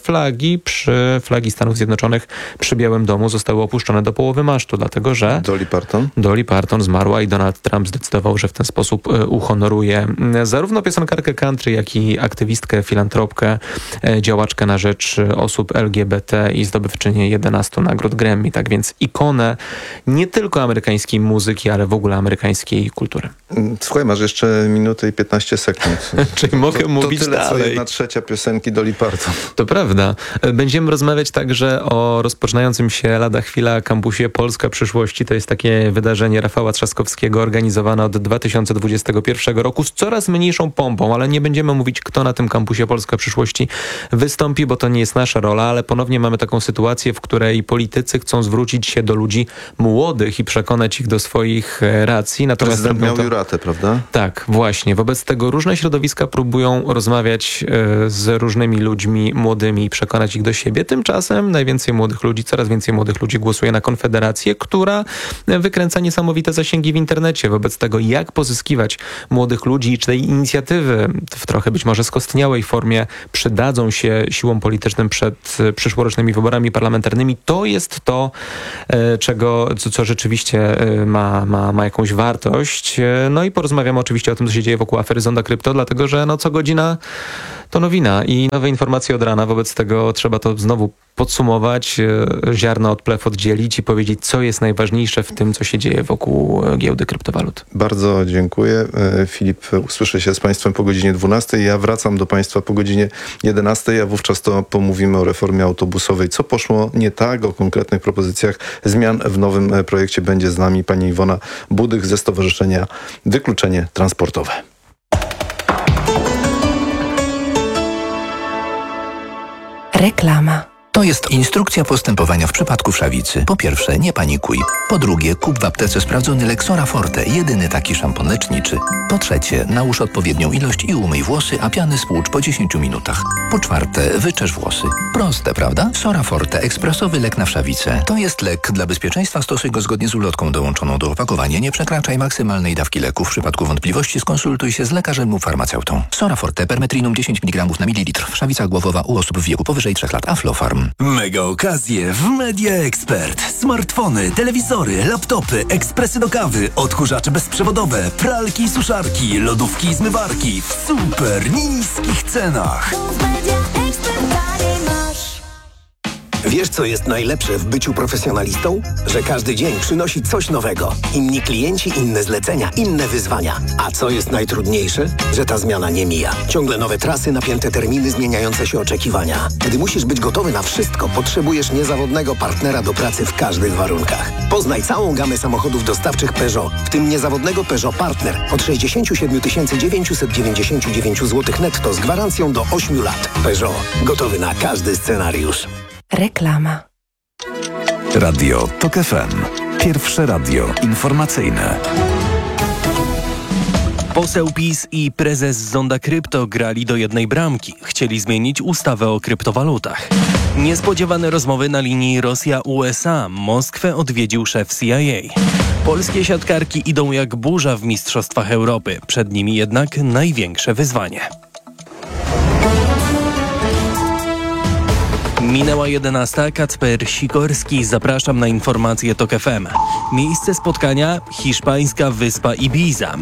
flagi Stanów Zjednoczonych przy Białym Domu zostały opuszczone do połowy masztu, dlatego że Dolly Parton zmarła i Donald Trump zdecydował, że w ten sposób uhonoruje zarówno piosenkarkę country, jak i aktywistkę, filantropkę, działaczkę na rzecz osób LGBT i zdobywczynię 11 nagród Grammy. Tak więc ikonę nie tylko amerykańskiej muzyki, ale w ogóle amerykańskiej kultury. Słuchaj, masz jeszcze minutę i 15 sekund. Czyli mogę mówić to tyle, dalej. Co 1/3 piosenki Dolly Parton. To prawda. Będziemy rozmawiać także o rozpoczynającym się lada chwila kampusie Polska Przyszłości. To jest takie wydarzenie Rafała Trzaskowskiego organizowane od 2021 roku z coraz mniejszą pompą, ale nie będziemy mówić, kto na tym kampusie Polska Przyszłości wystąpi, bo to nie jest nasza rola, ale ponownie mamy taką sytuację, w której politycy chcą zwrócić się do ludzi młodych i przekonać ich do swoich racji. Natomiast Prezydent miał juratę, prawda? Tak, właśnie. Wobec tego różne środowiska próbują rozmawiać z różnymi ludźmi młodymi i przekonać ich do siebie. Tymczasem coraz więcej młodych ludzi głosuje na Konfederację, która wykręca niesamowite zasięgi w internecie. Wobec tego, jak pozyskiwać młodych ludzi i czy tej inicjatywy w trochę być może skostniałej formie przydadzą się siłom politycznym przed przyszłorocznymi wyborami parlamentarnymi, to jest to, co rzeczywiście ma jakąś wartość. No i porozmawiamy oczywiście o tym, co się dzieje wokół afery Zonda Krypto, dlatego że co godzina to nowina i nowe informacje od rana. Wobec tego trzeba to znowu podsumować, ziarno od plew oddzielić i powiedzieć, co jest najważniejsze w tym, co się dzieje wokół giełdy kryptowalut. Bardzo dziękuję. Filip usłyszy się z Państwem po godzinie 12. Ja wracam do Państwa po godzinie 11, a wówczas to pomówimy o reformie autobusowej. Co poszło nie tak, o konkretnych propozycjach zmian w nowym projekcie. Będzie z nami pani Iwona Budych ze Stowarzyszenia Wykluczenie Transportowe. Reklama. To jest instrukcja postępowania w przypadku wszawicy. Po pierwsze, nie panikuj. Po drugie, kup w aptece sprawdzony Lexora Forte, jedyny taki szampon leczniczy. Po trzecie, nałóż odpowiednią ilość i umyj włosy, a piany spłucz po 10 minutach. Po czwarte, wyczesz włosy. Proste, prawda? Sora Forte, ekspresowy lek na wszawicę. To jest lek. Dla bezpieczeństwa stosuj go zgodnie z ulotką dołączoną do opakowania. Nie przekraczaj maksymalnej dawki leku. W przypadku wątpliwości skonsultuj się z lekarzem lub farmaceutą. Sora Forte, permetrinum 10 mg na mililitr. Wszawica głowowa u osób w wieku powyżej 3 lat. Aflofarm. Mega okazje w Media Expert. Smartfony, telewizory, laptopy, ekspresy do kawy, odkurzacze bezprzewodowe, pralki i suszarki, lodówki i zmywarki w super niskich cenach. Wiesz, co jest najlepsze w byciu profesjonalistą? Że każdy dzień przynosi coś nowego. Inni klienci, inne zlecenia, inne wyzwania. A co jest najtrudniejsze? Że ta zmiana nie mija. Ciągle nowe trasy, napięte terminy, zmieniające się oczekiwania. Gdy musisz być gotowy na wszystko, potrzebujesz niezawodnego partnera do pracy w każdych warunkach. Poznaj całą gamę samochodów dostawczych Peugeot, w tym niezawodnego Peugeot Partner od 67 999 zł netto z gwarancją do 8 lat. Peugeot. Gotowy na każdy scenariusz. Reklama. Radio TOK FM. Pierwsze radio informacyjne. Poseł PiS i prezes Zonda Krypto grali do jednej bramki. Chcieli zmienić ustawę o kryptowalutach. Niespodziewane rozmowy na linii Rosja-USA. Moskwę odwiedził szef CIA. Polskie siatkarki idą jak burza w Mistrzostwach Europy. Przed nimi jednak największe wyzwanie. Minęła 11. Kacper Sikorski. Zapraszam na informacje TOK FM. Miejsce spotkania – hiszpańska wyspa Ibiza.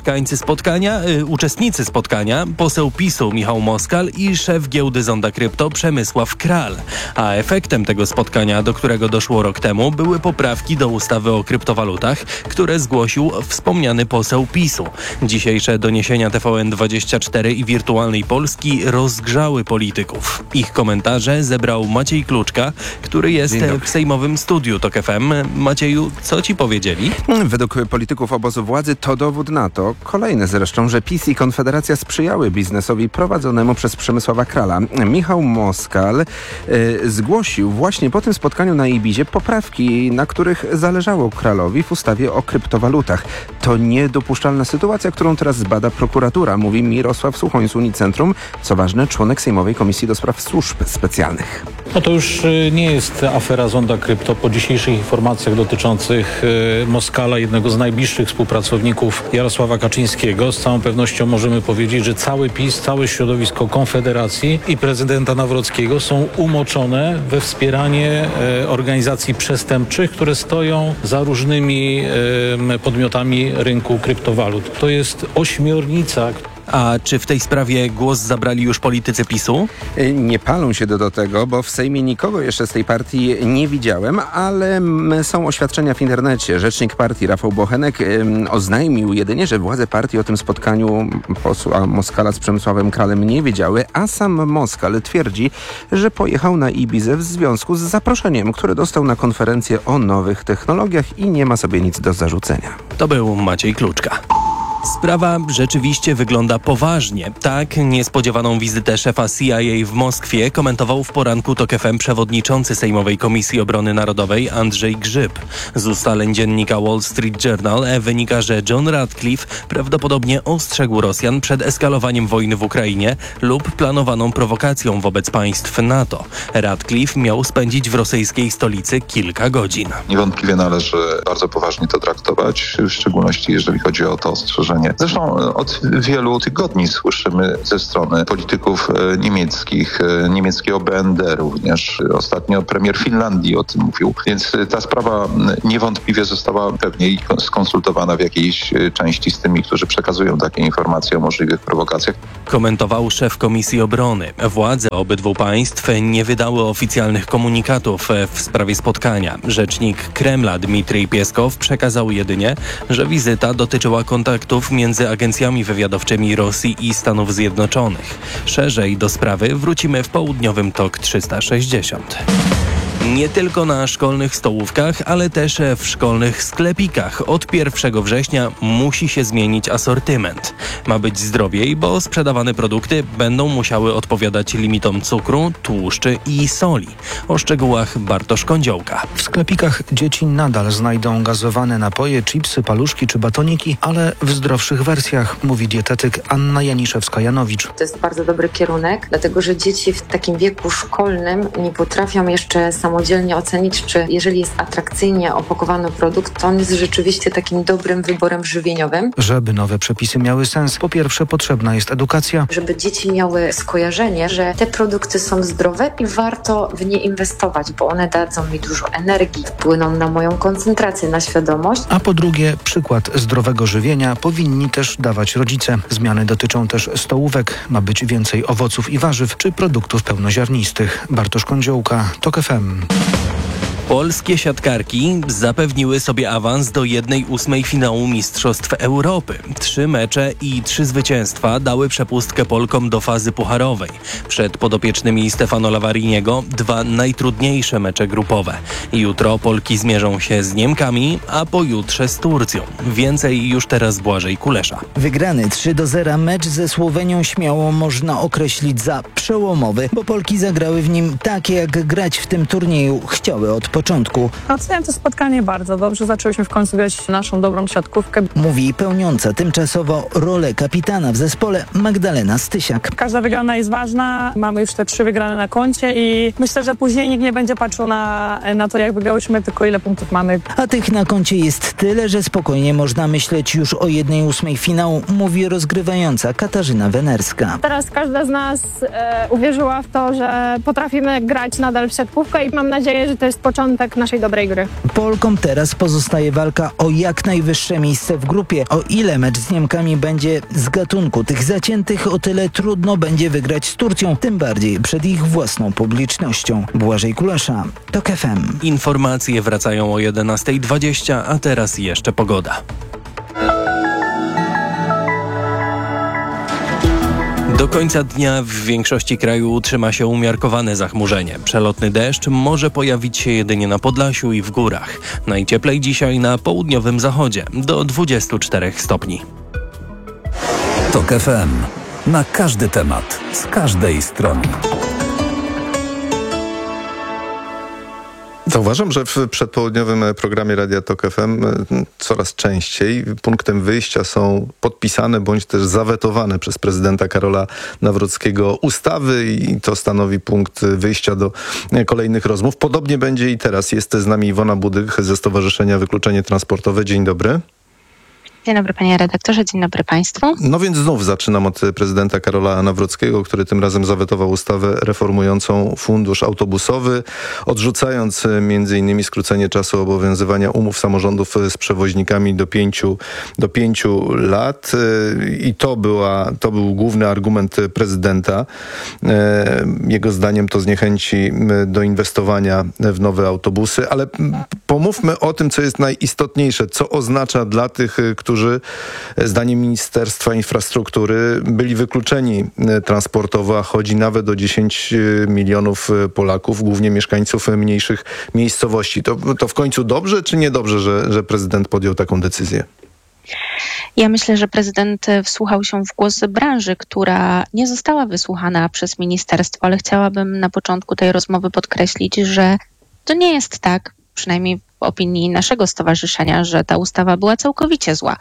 Uczestnicy spotkania – poseł PiS-u Michał Moskal i szef giełdy Zonda Krypto Przemysław Kral. A efektem tego spotkania, do którego doszło rok temu, były poprawki do ustawy o kryptowalutach, które zgłosił wspomniany poseł PiS-u. Dzisiejsze doniesienia TVN24 i Wirtualnej Polski rozgrzały polityków. Ich komentarze zebrał Maciej Kluczka, który jest w sejmowym studiu TOK FM. Macieju, co ci powiedzieli? Według polityków obozu władzy to dowód na to, kolejny zresztą, że PiS i Konfederacja sprzyjały biznesowi prowadzonemu przez Przemysława Krala. Michał Moskal zgłosił właśnie po tym spotkaniu na Ibizie poprawki, na których zależało Kralowi w ustawie o kryptowalutach. To niedopuszczalna sytuacja, którą teraz zbada prokuratura, mówi Mirosław Suchoń z Unicentrum, co ważne, członek Sejmowej Komisji do Spraw Służb Specjalnych. No to już nie jest afera Zonda Krypto. Po dzisiejszych informacjach dotyczących Moskala, jednego z najbliższych współpracowników Jarosława Kaczyńskiego, z całą pewnością możemy powiedzieć, że cały PiS, całe środowisko Konfederacji i prezydenta Nawrockiego są umoczone we wspieranie organizacji przestępczych, które stoją za różnymi podmiotami rynku kryptowalut. To jest ośmiornica. A czy w tej sprawie głos zabrali już politycy PiS-u? Nie palą się do tego, bo w Sejmie nikogo jeszcze z tej partii nie widziałem, ale są oświadczenia w internecie. Rzecznik partii Rafał Bochenek oznajmił jedynie, że władze partii o tym spotkaniu posła Moskala z Przemysławem Kralem nie wiedziały, a sam Moskal twierdzi, że pojechał na Ibizę w związku z zaproszeniem, które dostał na konferencję o nowych technologiach i nie ma sobie nic do zarzucenia. To był Maciej Kluczka. Sprawa rzeczywiście wygląda poważnie. Tak, niespodziewaną wizytę szefa CIA w Moskwie komentował w poranku TOK FM przewodniczący Sejmowej Komisji Obrony Narodowej Andrzej Grzyb. Z ustaleń dziennika Wall Street Journal wynika, że John Ratcliffe prawdopodobnie ostrzegł Rosjan przed eskalowaniem wojny w Ukrainie lub planowaną prowokacją wobec państw NATO. Ratcliffe miał spędzić w rosyjskiej stolicy kilka godzin. Niewątpliwie należy bardzo poważnie to traktować, w szczególności jeżeli chodzi o to ostrzeżenie. Zresztą od wielu tygodni słyszymy ze strony polityków niemieckich, niemieckiego BND również. Ostatnio premier Finlandii o tym mówił, więc ta sprawa niewątpliwie została pewnie skonsultowana w jakiejś części z tymi, którzy przekazują takie informacje o możliwych prowokacjach. Komentował szef Komisji Obrony. Władze obydwu państw nie wydały oficjalnych komunikatów w sprawie spotkania. Rzecznik Kremla Dmitrij Pieskow przekazał jedynie, że wizyta dotyczyła kontaktów między agencjami wywiadowczymi Rosji i Stanów Zjednoczonych. Szerzej do sprawy wrócimy w południowym TOK 360. Nie tylko na szkolnych stołówkach, ale też w szkolnych sklepikach. Od 1 września musi się zmienić asortyment. Ma być zdrowiej, bo sprzedawane produkty będą musiały odpowiadać limitom cukru, tłuszczy i soli. O szczegółach Bartosz Kądziołka. W sklepikach dzieci nadal znajdą gazowane napoje, chipsy, paluszki czy batoniki, ale w zdrowszych wersjach, mówi dietetyk Anna Janiszewska-Janowicz. To jest bardzo dobry kierunek, dlatego że dzieci w takim wieku szkolnym nie potrafią jeszcze samodzielnie ocenić, czy jeżeli jest atrakcyjnie opakowany produkt, to on jest rzeczywiście takim dobrym wyborem żywieniowym. Żeby nowe przepisy miały sens, po pierwsze potrzebna jest edukacja. Żeby dzieci miały skojarzenie, że te produkty są zdrowe i warto w nie inwestować, bo one dadzą mi dużo energii, wpłyną na moją koncentrację, na świadomość. A po drugie, przykład zdrowego żywienia powinni też dawać rodzice. Zmiany dotyczą też stołówek. Ma być więcej owoców i warzyw czy produktów pełnoziarnistych. Bartosz Kądziołka, TOK FM. Polskie siatkarki zapewniły sobie awans do 1/8 finału Mistrzostw Europy. 3 mecze i 3 zwycięstwa dały przepustkę Polkom do fazy pucharowej. Przed podopiecznymi Stefano Lavariniego 2 najtrudniejsze mecze grupowe. Jutro Polki zmierzą się z Niemkami, a pojutrze z Turcją. Więcej już teraz Błażej Kulesza. Wygrany 3-0 mecz ze Słowenią śmiało można określić za przełomowy, bo Polki zagrały w nim tak, jak grać w tym turnieju chciały od początku. Oceniam to spotkanie bardzo dobrze. Zaczęłyśmy w końcu grać naszą dobrą siatkówkę. Mówi pełniąca tymczasowo rolę kapitana w zespole Magdalena Stysiak. Każda wygrana jest ważna. Mamy już te 3 wygrane na koncie i myślę, że później nikt nie będzie patrzył na to, jak wygrałyśmy, tylko ile punktów mamy. A tych na koncie jest tyle, że spokojnie można myśleć już o 1/8 finału, mówi rozgrywająca Katarzyna Wenerska. Teraz każda z nas uwierzyła w to, że potrafimy grać nadal w siatkówkę i mam nadzieję, że to jest początek naszej dobrej gry. Polkom teraz pozostaje walka o jak najwyższe miejsce w grupie. O ile mecz z Niemkami będzie z gatunku tych zaciętych, o tyle trudno będzie wygrać z Turcją, tym bardziej przed ich własną publicznością. Błażej Kulesza, TOK FM. Informacje wracają o 11:20, a teraz jeszcze pogoda. Do końca dnia w większości kraju utrzyma się umiarkowane zachmurzenie. Przelotny deszcz może pojawić się jedynie na Podlasiu i w górach. Najcieplej dzisiaj na południowym zachodzie, do 24 stopni. TOK FM. Na każdy temat, z każdej strony. Zauważam, że w przedpołudniowym programie Radia TOK FM coraz częściej punktem wyjścia są podpisane bądź też zawetowane przez prezydenta Karola Nawrockiego ustawy i to stanowi punkt wyjścia do kolejnych rozmów. Podobnie będzie i teraz. Jest z nami Iwona Budych ze Stowarzyszenia Wykluczenie Transportowe. Dzień dobry. Dzień dobry panie redaktorze, dzień dobry państwu. No więc znów zaczynam od prezydenta Karola Nawrockiego, który tym razem zawetował ustawę reformującą fundusz autobusowy, odrzucając m.in. skrócenie czasu obowiązywania umów samorządów z przewoźnikami do 5 lat. I to był główny argument prezydenta. Jego zdaniem to zniechęci do inwestowania w nowe autobusy, ale pomówmy o tym, co jest najistotniejsze, co oznacza dla tych, którzy zdaniem Ministerstwa Infrastruktury byli wykluczeni transportowo, a chodzi nawet o 10 milionów Polaków, głównie mieszkańców mniejszych miejscowości. To w końcu dobrze czy niedobrze, że prezydent podjął taką decyzję? Ja myślę, że prezydent wsłuchał się w głos branży, która nie została wysłuchana przez ministerstwo, ale chciałabym na początku tej rozmowy podkreślić, że to nie jest tak, przynajmniej w opinii naszego stowarzyszenia, że ta ustawa była całkowicie zła.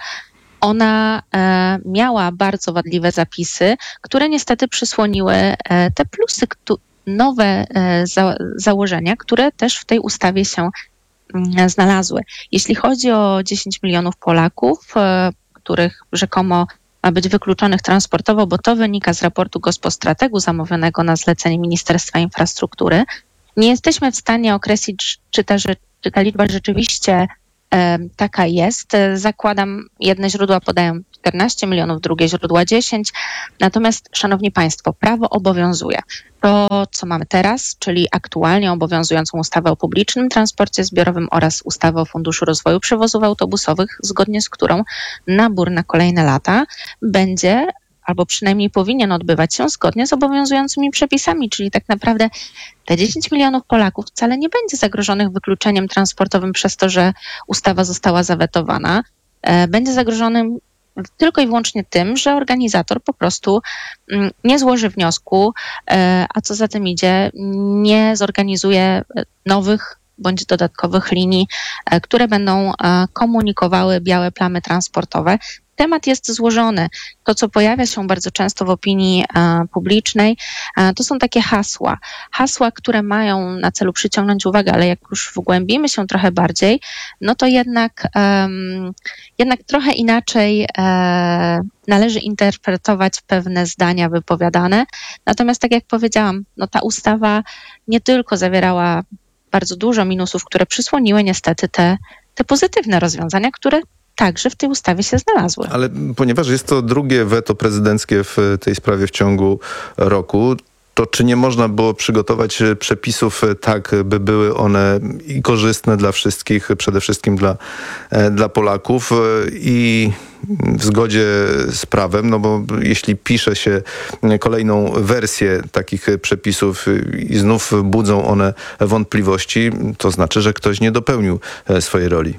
Ona miała bardzo wadliwe zapisy, które niestety przysłoniły te plusy, nowe założenia, które też w tej ustawie się znalazły. Jeśli chodzi o 10 milionów Polaków, których rzekomo ma być wykluczonych transportowo, bo to wynika z raportu Gospostrategu zamówionego na zlecenie Ministerstwa Infrastruktury, nie jesteśmy w stanie określić, czy ta liczba rzeczywiście taka jest. Zakładam, jedne źródła podają 14 milionów, drugie źródła 10. Natomiast, szanowni państwo, prawo obowiązuje. To, co mamy teraz, czyli aktualnie obowiązującą ustawę o publicznym transporcie zbiorowym oraz ustawę o Funduszu Rozwoju Przewozów Autobusowych, zgodnie z którą nabór na kolejne lata będzie albo przynajmniej powinien odbywać się zgodnie z obowiązującymi przepisami, czyli tak naprawdę te 10 milionów Polaków wcale nie będzie zagrożonych wykluczeniem transportowym przez to, że ustawa została zawetowana. Będzie zagrożonym tylko i wyłącznie tym, że organizator po prostu nie złoży wniosku, a co za tym idzie, nie zorganizuje nowych bądź dodatkowych linii, które będą komunikowały białe plamy transportowe. Temat jest złożony. To, co pojawia się bardzo często w opinii publicznej, to są takie hasła. Hasła, które mają na celu przyciągnąć uwagę, ale jak już wgłębimy się trochę bardziej, no to jednak trochę inaczej należy interpretować pewne zdania wypowiadane. Natomiast tak jak powiedziałam, no ta ustawa nie tylko zawierała bardzo dużo minusów, które przysłoniły niestety te pozytywne rozwiązania, które także w tej ustawie się znalazły. Ale ponieważ jest to drugie weto prezydenckie w tej sprawie w ciągu roku, to czy nie można było przygotować przepisów tak, by były one i korzystne dla wszystkich, przede wszystkim dla Polaków i w zgodzie z prawem, no bo jeśli pisze się kolejną wersję takich przepisów i znów budzą one wątpliwości, to znaczy, że ktoś nie dopełnił swojej roli.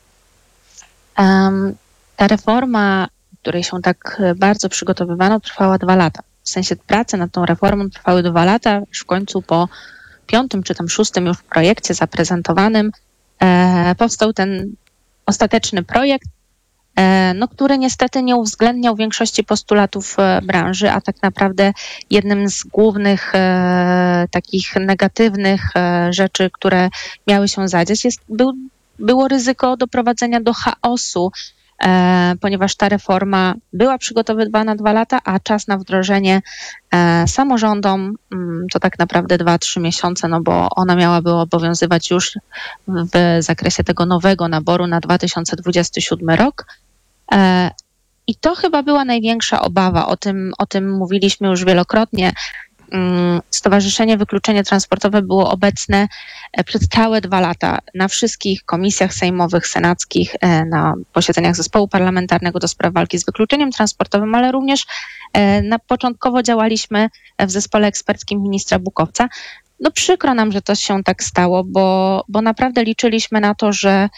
Ta reforma, której się tak bardzo przygotowywano, trwała 2 lata. W sensie prace nad tą reformą trwały 2 lata, już w końcu po 5. czy tam 6. już projekcie zaprezentowanym powstał ten ostateczny projekt, no, który niestety nie uwzględniał większości postulatów branży, a tak naprawdę jednym z głównych takich negatywnych rzeczy, które miały się zadziać, było ryzyko doprowadzenia do chaosu, ponieważ ta reforma była przygotowywana 2 lata, a czas na wdrożenie samorządom to tak naprawdę 2-3 miesiące, no bo ona miałaby obowiązywać już w zakresie tego nowego naboru na 2027 rok. I to chyba była największa obawa, o tym mówiliśmy już wielokrotnie. Stowarzyszenie Wykluczenie Transportowe było obecne przez całe 2 lata na wszystkich komisjach sejmowych, senackich, na posiedzeniach zespołu parlamentarnego do spraw walki z wykluczeniem transportowym, ale również początkowo działaliśmy w zespole eksperckim ministra Bukowca. No przykro nam, że to się tak stało, bo naprawdę liczyliśmy na to, że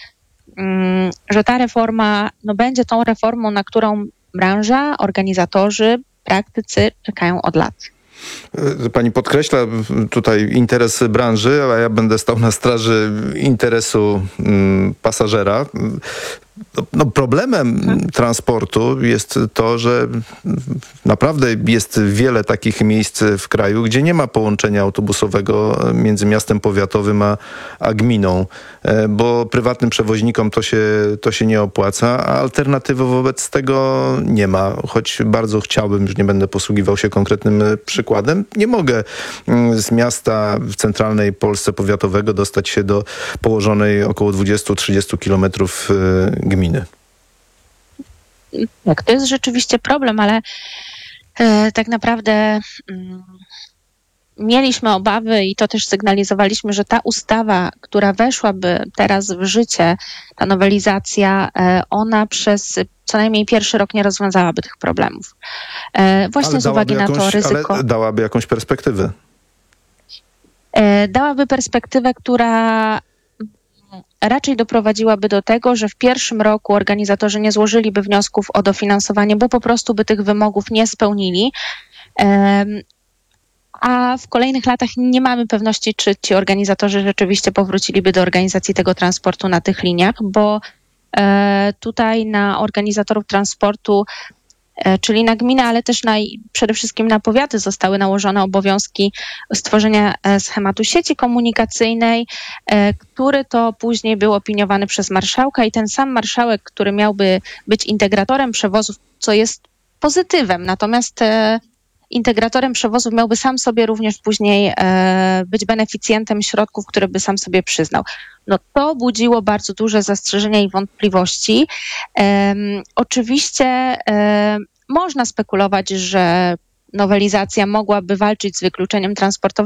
ta reforma będzie tą reformą, na którą branża, organizatorzy, praktycy czekają od lat. Pani podkreśla tutaj interes branży, a ja będę stał na straży interesu pasażera. No, problemem transportu jest to, że naprawdę jest wiele takich miejsc w kraju, gdzie nie ma połączenia autobusowego między miastem powiatowym a gminą, bo prywatnym przewoźnikom to się nie opłaca, a alternatywy wobec tego nie ma. Choć bardzo chciałbym, już nie będę posługiwał się konkretnym przykładem, nie mogę z miasta w centralnej Polsce powiatowego dostać się do położonej około 20-30 kilometrów gminy. Tak, to jest rzeczywiście problem, ale tak naprawdę mieliśmy obawy i to też sygnalizowaliśmy, że ta ustawa, która weszłaby teraz w życie, ta nowelizacja, ona przez co najmniej pierwszy rok nie rozwiązałaby tych problemów. Właśnie z uwagi na to ryzyko. Ale dałaby jakąś perspektywę. Dałaby perspektywę, która raczej doprowadziłaby do tego, że w pierwszym roku organizatorzy nie złożyliby wniosków o dofinansowanie, bo po prostu by tych wymogów nie spełnili. A w kolejnych latach nie mamy pewności, czy ci organizatorzy rzeczywiście powróciliby do organizacji tego transportu na tych liniach, bo tutaj na organizatorów transportu, czyli na gminę, ale też przede wszystkim na powiaty zostały nałożone obowiązki stworzenia schematu sieci komunikacyjnej, który to później był opiniowany przez marszałka i ten sam marszałek, który miałby być integratorem przewozów, co jest pozytywem, natomiast integratorem przewozów miałby sam sobie również później być beneficjentem środków, które by sam sobie przyznał. No to budziło bardzo duże zastrzeżenia i wątpliwości. Oczywiście można spekulować, że nowelizacja mogłaby walczyć z wykluczeniem transportowym,